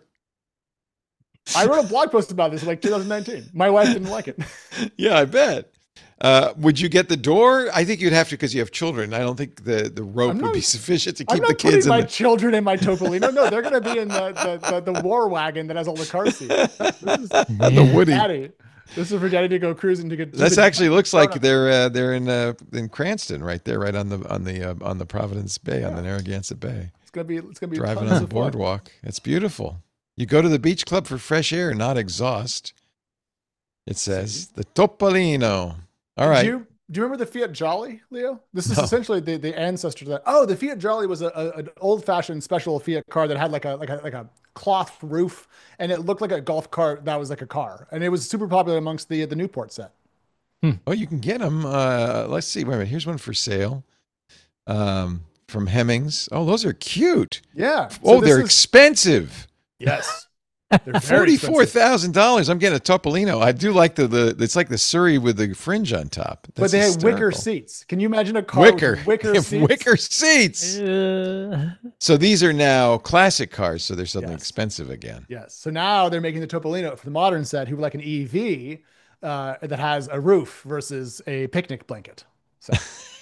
Speaker 1: I wrote a blog post about this in like two thousand nineteen. My wife didn't like it.
Speaker 2: Yeah, I bet. Uh, would you get the door? I think you'd have to because you have children. I don't think the, the rope
Speaker 1: I'm
Speaker 2: would
Speaker 1: not-
Speaker 2: be sufficient to
Speaker 1: I'm
Speaker 2: keep
Speaker 1: not
Speaker 2: the kids
Speaker 1: putting
Speaker 2: in
Speaker 1: my
Speaker 2: the...
Speaker 1: children in my Topolino. No, they're going to be in the, the, the, the war wagon that has all the car seats. This is
Speaker 2: the Woody.
Speaker 1: Daddy. This is for Daddy to go cruising to get.
Speaker 2: This actually looks like
Speaker 1: startup.
Speaker 2: they're uh, they're in uh, in Cranston, right there, right on the on the uh, on the Providence Bay, on the Narragansett Bay.
Speaker 1: It's gonna be it's gonna be
Speaker 2: Driving
Speaker 1: tons
Speaker 2: on the
Speaker 1: of fun.
Speaker 2: boardwalk. It's beautiful. You go to the beach club for fresh air, not exhaust. It says the Topolino. All right.
Speaker 1: Do you, do you remember the Fiat Jolly, Leo? This is
Speaker 2: No.
Speaker 1: essentially the, the ancestor to that. Oh, the Fiat Jolly was a, a, an old fashioned special Fiat car that had like a like a like a cloth roof, and it looked like a golf cart that was like a car, and it was super popular amongst the the Newport set.
Speaker 2: Oh, you can get them. Uh, let's see. Wait a minute. Here's one for sale. Um, from Hemmings. Oh, those are cute.
Speaker 1: Yeah. So
Speaker 2: Oh,
Speaker 1: this
Speaker 2: they're
Speaker 1: is-
Speaker 2: expensive.
Speaker 1: yes. They're very
Speaker 2: Forty-four
Speaker 1: expensive.
Speaker 2: thousand dollars. I'm getting a Topolino. I do like the the. It's like the Surrey with the fringe on top.
Speaker 1: But
Speaker 2: That's
Speaker 1: they had wicker
Speaker 2: hysterical.
Speaker 1: seats. Can you imagine a car
Speaker 2: Wicker,
Speaker 1: with wicker seats?
Speaker 2: wicker seats.
Speaker 3: Uh,
Speaker 2: So these are now classic cars. So they're suddenly
Speaker 1: Yes.
Speaker 2: expensive again.
Speaker 1: Yes. So now they're making the Topolino for the modern set, who would like an E V uh, that has a roof versus a picnic blanket. So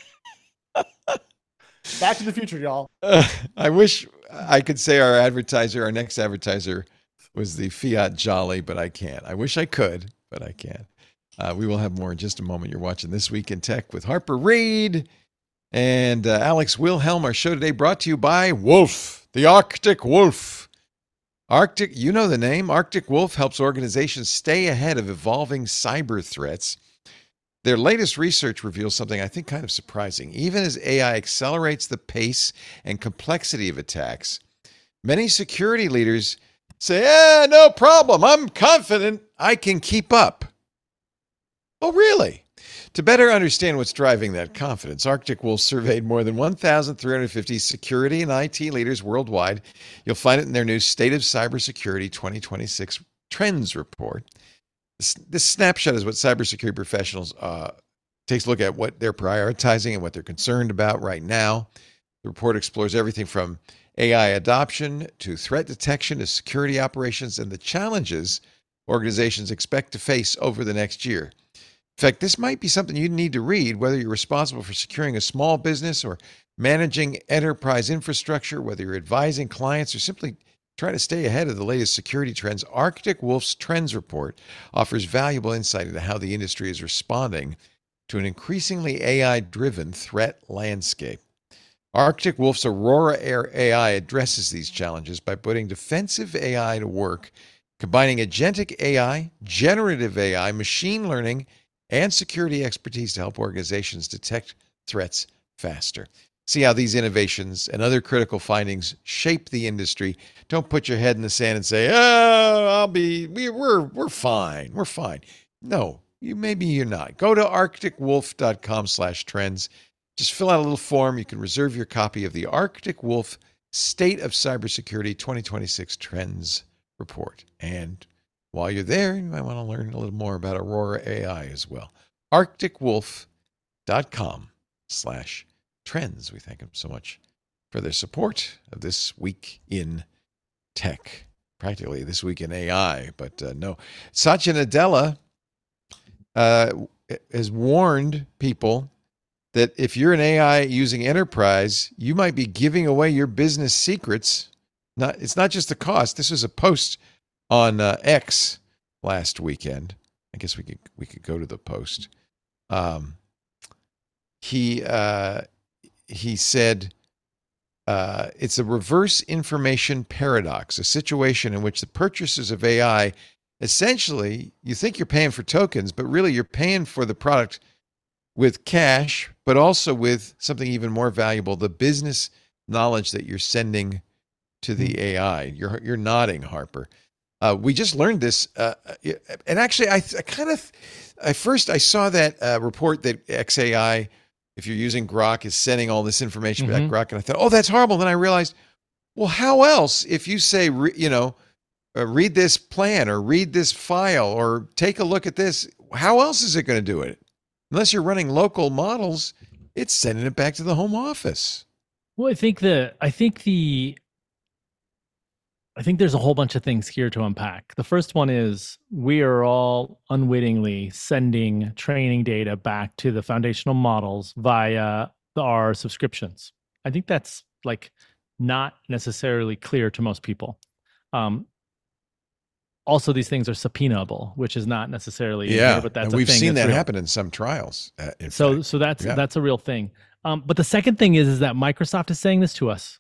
Speaker 1: Back to the Future, y'all.
Speaker 2: Uh, I wish I could say our advertiser, our next advertiser, was the Fiat Jolly, but I can't. I wish I could, but I can't. Uh, we will have more in just a moment. You're watching This Week in Tech with Harper Reed and uh, Alex Wilhelm. Our show today brought to you by Wolf, the Arctic Wolf. Arctic, you know the name. Arctic Wolf helps organizations stay ahead of evolving cyber threats. Their latest research reveals something I think kind of surprising. Even as A I accelerates the pace and complexity of attacks, many security leaders say, eh, no problem. I'm confident I can keep up. Oh, really? To better understand what's driving that confidence, Arctic Wolf surveyed more than one thousand three hundred fifty security and I T leaders worldwide. You'll find it in their new State of Cybersecurity twenty twenty-six Trends Report. This, this snapshot is what cybersecurity professionals uh, takes a look at what they're prioritizing and what they're concerned about right now. The report explores everything from A I adoption to threat detection to security operations and the challenges organizations expect to face over the next year. In fact, this might be something you need to read, whether you're responsible for securing a small business or managing enterprise infrastructure, whether you're advising clients or simply trying to stay ahead of the latest security trends. Arctic Wolf's Trends Report offers valuable insight into how the industry is responding to an increasingly A I-driven threat landscape. Arctic Wolf's Aurora Air A I addresses these challenges by putting defensive A I to work, combining agentic A I, generative A I, machine learning, and security expertise to help organizations detect threats faster. See how these innovations and other critical findings shape the industry. Don't put your head in the sand and say, "Oh, I'll be we, we're we're fine. We're fine." No, you maybe you're not. Go to arctic wolf dot com slash trends. Just fill out a little form. You can reserve your copy of the Arctic Wolf State of Cybersecurity twenty twenty-six Trends Report. And while you're there, you might want to learn a little more about Aurora A I as well. arctic wolf dot com slash trends. We thank them so much for their support of This Week in Tech. Practically This Week in A I, but uh, no. Satya Nadella uh, has warned people that if you're an A I using enterprise, you might be giving away your business secrets. Not, it's not just the cost. This was a post on uh, X last weekend. I guess we could we could go to the post. Um, he uh, he said uh, it's a reverse information paradox, a situation in which the purchasers of A I essentially you think you're paying for tokens, but really you're paying for the product with cash, but also with something even more valuable: the business knowledge that you're sending to the A I. You're you're nodding, Harper. Uh, we just learned this, uh, and actually, I, I kind of, at first, I saw that uh, report that X A I, if you're using Grok, is sending all this information
Speaker 3: Mhm.
Speaker 2: back Grok, and I thought, oh, that's horrible. Then I realized, well, how else? If you say, re, you know, uh, read this plan or read this file or take a look at this, how else is it going to do it? Unless you're running local models, it's sending it back to the home office.
Speaker 3: Well, I think the I think the I think there's a whole bunch of things here to unpack. The first one is we are all unwittingly sending training data back to the foundational models via the, our subscriptions. I think that's like not necessarily clear to most people. Um, also, these things are subpoenaable, which is not necessarily
Speaker 2: Yeah,
Speaker 3: here, but that's
Speaker 2: and
Speaker 3: a
Speaker 2: we've
Speaker 3: thing
Speaker 2: seen
Speaker 3: that's
Speaker 2: that
Speaker 3: real.
Speaker 2: happen in some trials. Uh, in
Speaker 3: So,
Speaker 2: fact.
Speaker 3: so that's
Speaker 2: Yeah.
Speaker 3: that's a real thing. Um, but the second thing is, is that Microsoft is saying this to us.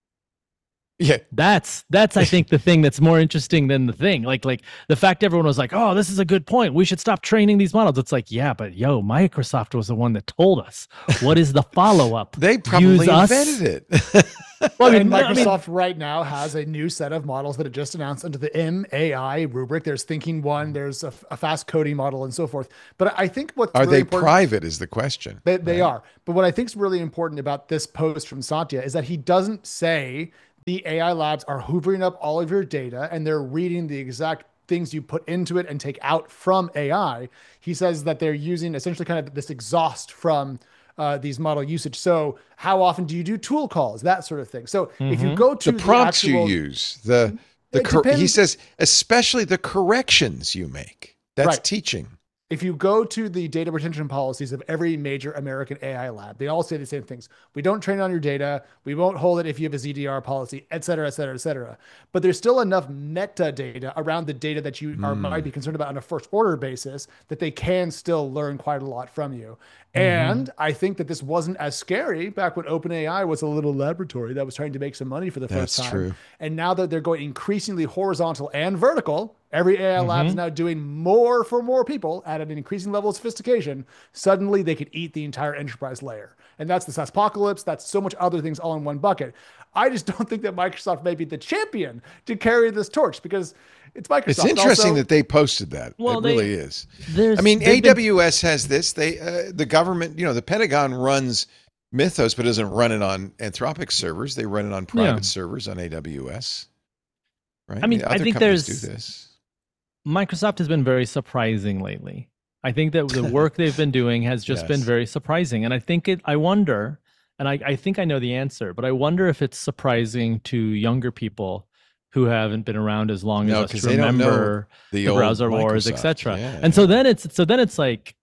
Speaker 2: Yeah,
Speaker 3: That's that's I think the thing that's more interesting than the thing. Like like the fact everyone was like, "Oh, this is a good point. We should stop training these models." It's like, yeah, but yo, Microsoft was the one that told us. What is the follow up?
Speaker 2: they probably invented it.
Speaker 3: Well, I
Speaker 1: And
Speaker 3: mean, I mean,
Speaker 1: Microsoft right now has a new set of models that it just announced under the M A I rubric. There's Thinking One, there's a, a fast coding model, and so forth. But I think what's
Speaker 2: Are
Speaker 1: really
Speaker 2: they
Speaker 1: important,
Speaker 2: private? Is the question.
Speaker 1: They, they
Speaker 2: right?
Speaker 1: are. But what I think is really important about this post from Satya is that he doesn't say the A I labs are hoovering up all of your data and they're reading the exact things you put into it and take out from A I. He says that they're using essentially kind of this exhaust from uh, these model usage. So how often do you do tool calls, that sort of thing. So if you
Speaker 3: Mhm.
Speaker 1: go to
Speaker 2: The prompts
Speaker 1: actual,
Speaker 2: you use, the the
Speaker 1: It
Speaker 2: cor- he
Speaker 1: depends.
Speaker 2: says, especially the corrections you make. That's
Speaker 1: Right.
Speaker 2: teaching.
Speaker 1: if you go to the data retention policies of every major American A I lab, they all say the same things. We don't train on your data. We won't hold it if you have a Z D R policy, et cetera, et cetera, et cetera. But there's still enough metadata around the data that you are,
Speaker 2: Mm.
Speaker 1: might be concerned about on a first order basis that they can still learn quite a lot from you.
Speaker 3: Mhm.
Speaker 1: And I think that this wasn't as scary back when OpenAI was a little laboratory that was trying to make some money for the first
Speaker 2: That's
Speaker 1: time.
Speaker 2: true.
Speaker 1: And now that they're going increasingly horizontal and vertical, every A I lab is
Speaker 3: Mhm.
Speaker 1: now doing more for more people at an increasing level of sophistication. Suddenly they could eat the entire enterprise layer. And that's the SaaSpocalypse. That's so much other things all in one bucket. I just don't think that Microsoft may be the champion to carry this torch because it's Microsoft.
Speaker 2: It's interesting
Speaker 1: Also,
Speaker 2: that they posted that.
Speaker 3: Well,
Speaker 2: it
Speaker 3: they-
Speaker 2: really is.
Speaker 3: There's,
Speaker 2: I mean,
Speaker 3: they've been-
Speaker 2: A W S has this. They, uh, the government, you know, the Pentagon runs Mythos, but doesn't run it on Anthropic servers. They run it on private
Speaker 3: Yeah.
Speaker 2: servers on A W S. Right?
Speaker 3: I mean,
Speaker 2: The
Speaker 3: I
Speaker 2: other
Speaker 3: think
Speaker 2: companies
Speaker 3: there's-
Speaker 2: do this.
Speaker 3: Microsoft has been very surprising lately. I think that the work they've been doing has just been
Speaker 2: Yes.
Speaker 3: very surprising. And I think it, I wonder, and I, I think I know the answer, but I wonder if it's surprising to younger people who haven't been around as long
Speaker 2: No,
Speaker 3: as us
Speaker 2: 'cause
Speaker 3: to
Speaker 2: they don't know
Speaker 3: remember
Speaker 2: The,
Speaker 3: the
Speaker 2: old
Speaker 3: browser wars,
Speaker 2: Microsoft.
Speaker 3: et cetera.
Speaker 2: Yeah,
Speaker 3: And so
Speaker 2: yeah.
Speaker 3: then it's so then it's like,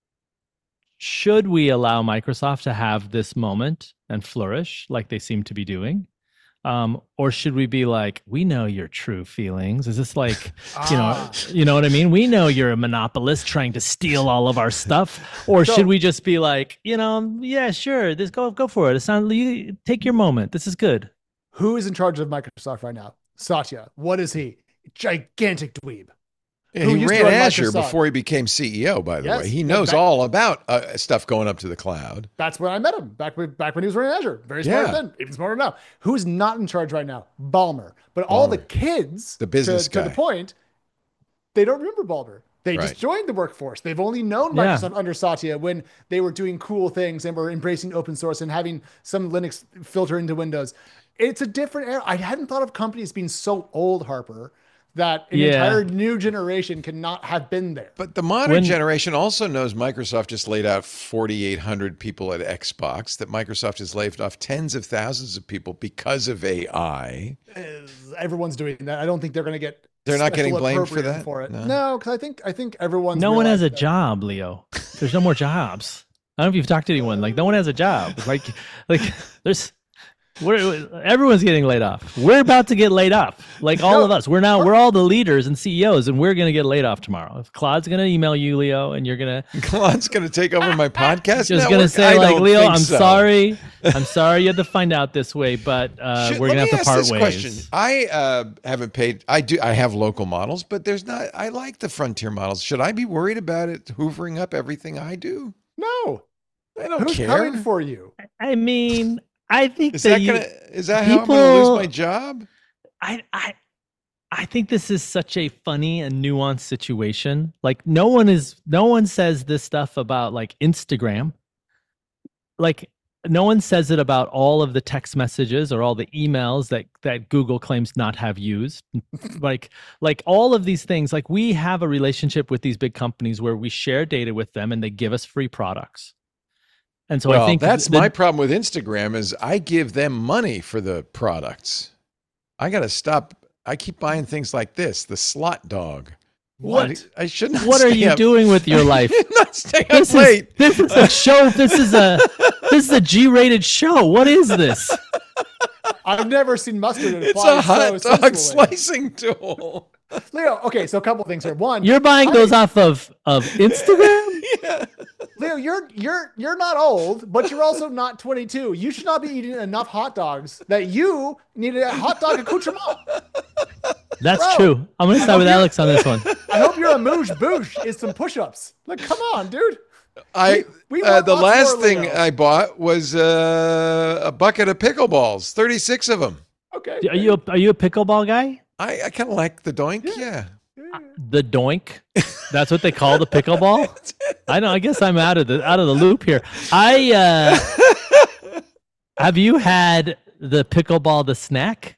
Speaker 3: should we allow Microsoft to have this moment and flourish like they seem to be doing? Um, or should we be like, we know your true feelings? Is this like, you know,
Speaker 1: Ah.
Speaker 3: you know what I mean? We know you're a monopolist trying to steal all of our stuff. Or
Speaker 1: So-
Speaker 3: should we just be like, you know, yeah, sure, this go go for it. It sounds you take your moment. This is good.
Speaker 1: who is in charge of Microsoft right now? Satya. What is he? Gigantic dweeb.
Speaker 2: Yeah,
Speaker 1: who
Speaker 2: he
Speaker 1: used to
Speaker 2: ran
Speaker 1: run
Speaker 2: Azure
Speaker 1: Microsoft.
Speaker 2: before he became C E O, by the
Speaker 1: Yes.
Speaker 2: way. He
Speaker 1: Yeah,
Speaker 2: knows
Speaker 1: back-
Speaker 2: all about uh, stuff going up to the cloud.
Speaker 1: That's when I met him back when, back when he was running Azure. Very smart
Speaker 2: Yeah.
Speaker 1: then, even smarter now. Who's not in charge right now? Ballmer. But all the
Speaker 2: Ballmer.
Speaker 1: kids,
Speaker 2: The business
Speaker 1: to, to the
Speaker 2: guy.
Speaker 1: point, they don't remember Ballmer. They
Speaker 2: Right.
Speaker 1: just joined the workforce. They've only known
Speaker 3: Yeah.
Speaker 1: Microsoft under Satya when they were doing cool things and were embracing open source and having some Linux filter into Windows. It's a different era. I hadn't thought of companies being so old, Harper, that an
Speaker 3: Yeah.
Speaker 1: entire new generation cannot have been there.
Speaker 2: But the modern
Speaker 3: When-
Speaker 2: generation also knows Microsoft just laid out forty-eight hundred people at Xbox, that Microsoft has laid off tens of thousands of people because of A I.
Speaker 1: Uh, Everyone's doing that. I don't think they're going to get.
Speaker 2: They're not getting
Speaker 1: special
Speaker 2: blamed for
Speaker 1: appropriate
Speaker 2: that?
Speaker 1: For it.
Speaker 2: No.
Speaker 1: No, because I think I think everyone's.
Speaker 3: No one has a
Speaker 1: realized that-
Speaker 3: job, Leo. There's no more jobs. I don't know if you've talked to anyone. Like no one has a job. Like like there's we're everyone's getting laid off. We're about to get laid off. Like all
Speaker 1: No,
Speaker 3: of us. We're now we're all the leaders and C E Os, and we're gonna get laid off tomorrow. If Claude's gonna email you, Leo, and you're gonna
Speaker 2: Claude's going to take over my podcast
Speaker 3: just gonna
Speaker 2: network?
Speaker 3: say
Speaker 2: I
Speaker 3: like,
Speaker 2: don't
Speaker 3: Leo,
Speaker 2: think
Speaker 3: I'm
Speaker 2: so.
Speaker 3: sorry. I'm sorry you had to find out this way, but uh,
Speaker 2: Should-
Speaker 3: we're
Speaker 2: let
Speaker 3: gonna
Speaker 2: me
Speaker 3: have to
Speaker 2: ask
Speaker 3: part
Speaker 2: this
Speaker 3: ways.
Speaker 2: question. I uh, haven't paid. I do. I have local models, but there's not. I like the frontier models. Should I be worried about it hoovering up everything I do?
Speaker 1: No,
Speaker 2: I don't
Speaker 1: who's
Speaker 2: care.
Speaker 1: coming for you?
Speaker 3: I mean, I think
Speaker 2: Is
Speaker 3: that,
Speaker 2: that
Speaker 3: you,
Speaker 2: gonna? Is that how I'm gonna lose
Speaker 3: people-
Speaker 2: my job?
Speaker 3: I I I think this is such a funny and nuanced situation. Like no one is no one says this stuff about like Instagram. Like no one says it about all of the text messages or all the emails that that Google claims not have used. like like all of these things, like we have a relationship with these big companies where we share data with them and they give us free products. And so
Speaker 2: well,
Speaker 3: I think
Speaker 2: that's
Speaker 3: the-
Speaker 2: my problem with Instagram is I give them money for the products. I got to stop I keep buying things like this, the slot dog.
Speaker 1: What?
Speaker 2: I, I should not.
Speaker 3: What are
Speaker 2: stay
Speaker 3: you
Speaker 2: up.
Speaker 3: doing with your life?
Speaker 2: Not stay up
Speaker 3: This
Speaker 2: late.
Speaker 3: is, this is a show. This is a this is a G-rated show. What is this?
Speaker 1: I've never seen mustard
Speaker 2: It's
Speaker 1: apply
Speaker 2: a hot
Speaker 1: so
Speaker 2: dog
Speaker 1: sensually.
Speaker 2: slicing tool.
Speaker 1: Leo, okay, so a couple things here. One,
Speaker 3: You're buying
Speaker 1: I-
Speaker 3: those off of of Instagram?
Speaker 2: Yeah.
Speaker 1: Leo, you're you're you're not old, but you're also not twenty-two. You should not be eating enough hot dogs that you need a hot dog accoutrement.
Speaker 3: That's
Speaker 1: Bro,
Speaker 3: true. I'm gonna side with
Speaker 1: you're-
Speaker 3: Alex on this one.
Speaker 1: I hope your amuse bouche is some push-ups. Like, come on, dude.
Speaker 2: I
Speaker 1: We
Speaker 2: uh,
Speaker 1: want
Speaker 2: the
Speaker 1: lots
Speaker 2: last
Speaker 1: more,
Speaker 2: thing
Speaker 1: Leo.
Speaker 2: I bought was uh, a bucket of pickleballs, thirty-six of them.
Speaker 1: Okay.
Speaker 3: Are you a, are you a pickleball guy?
Speaker 2: I, I kind of like the doink.
Speaker 1: Yeah.
Speaker 2: Yeah.
Speaker 3: The doink. That's what they call the pickleball. I know. I guess I'm out of the out of the loop here. I uh, have you had the pickleball the snack?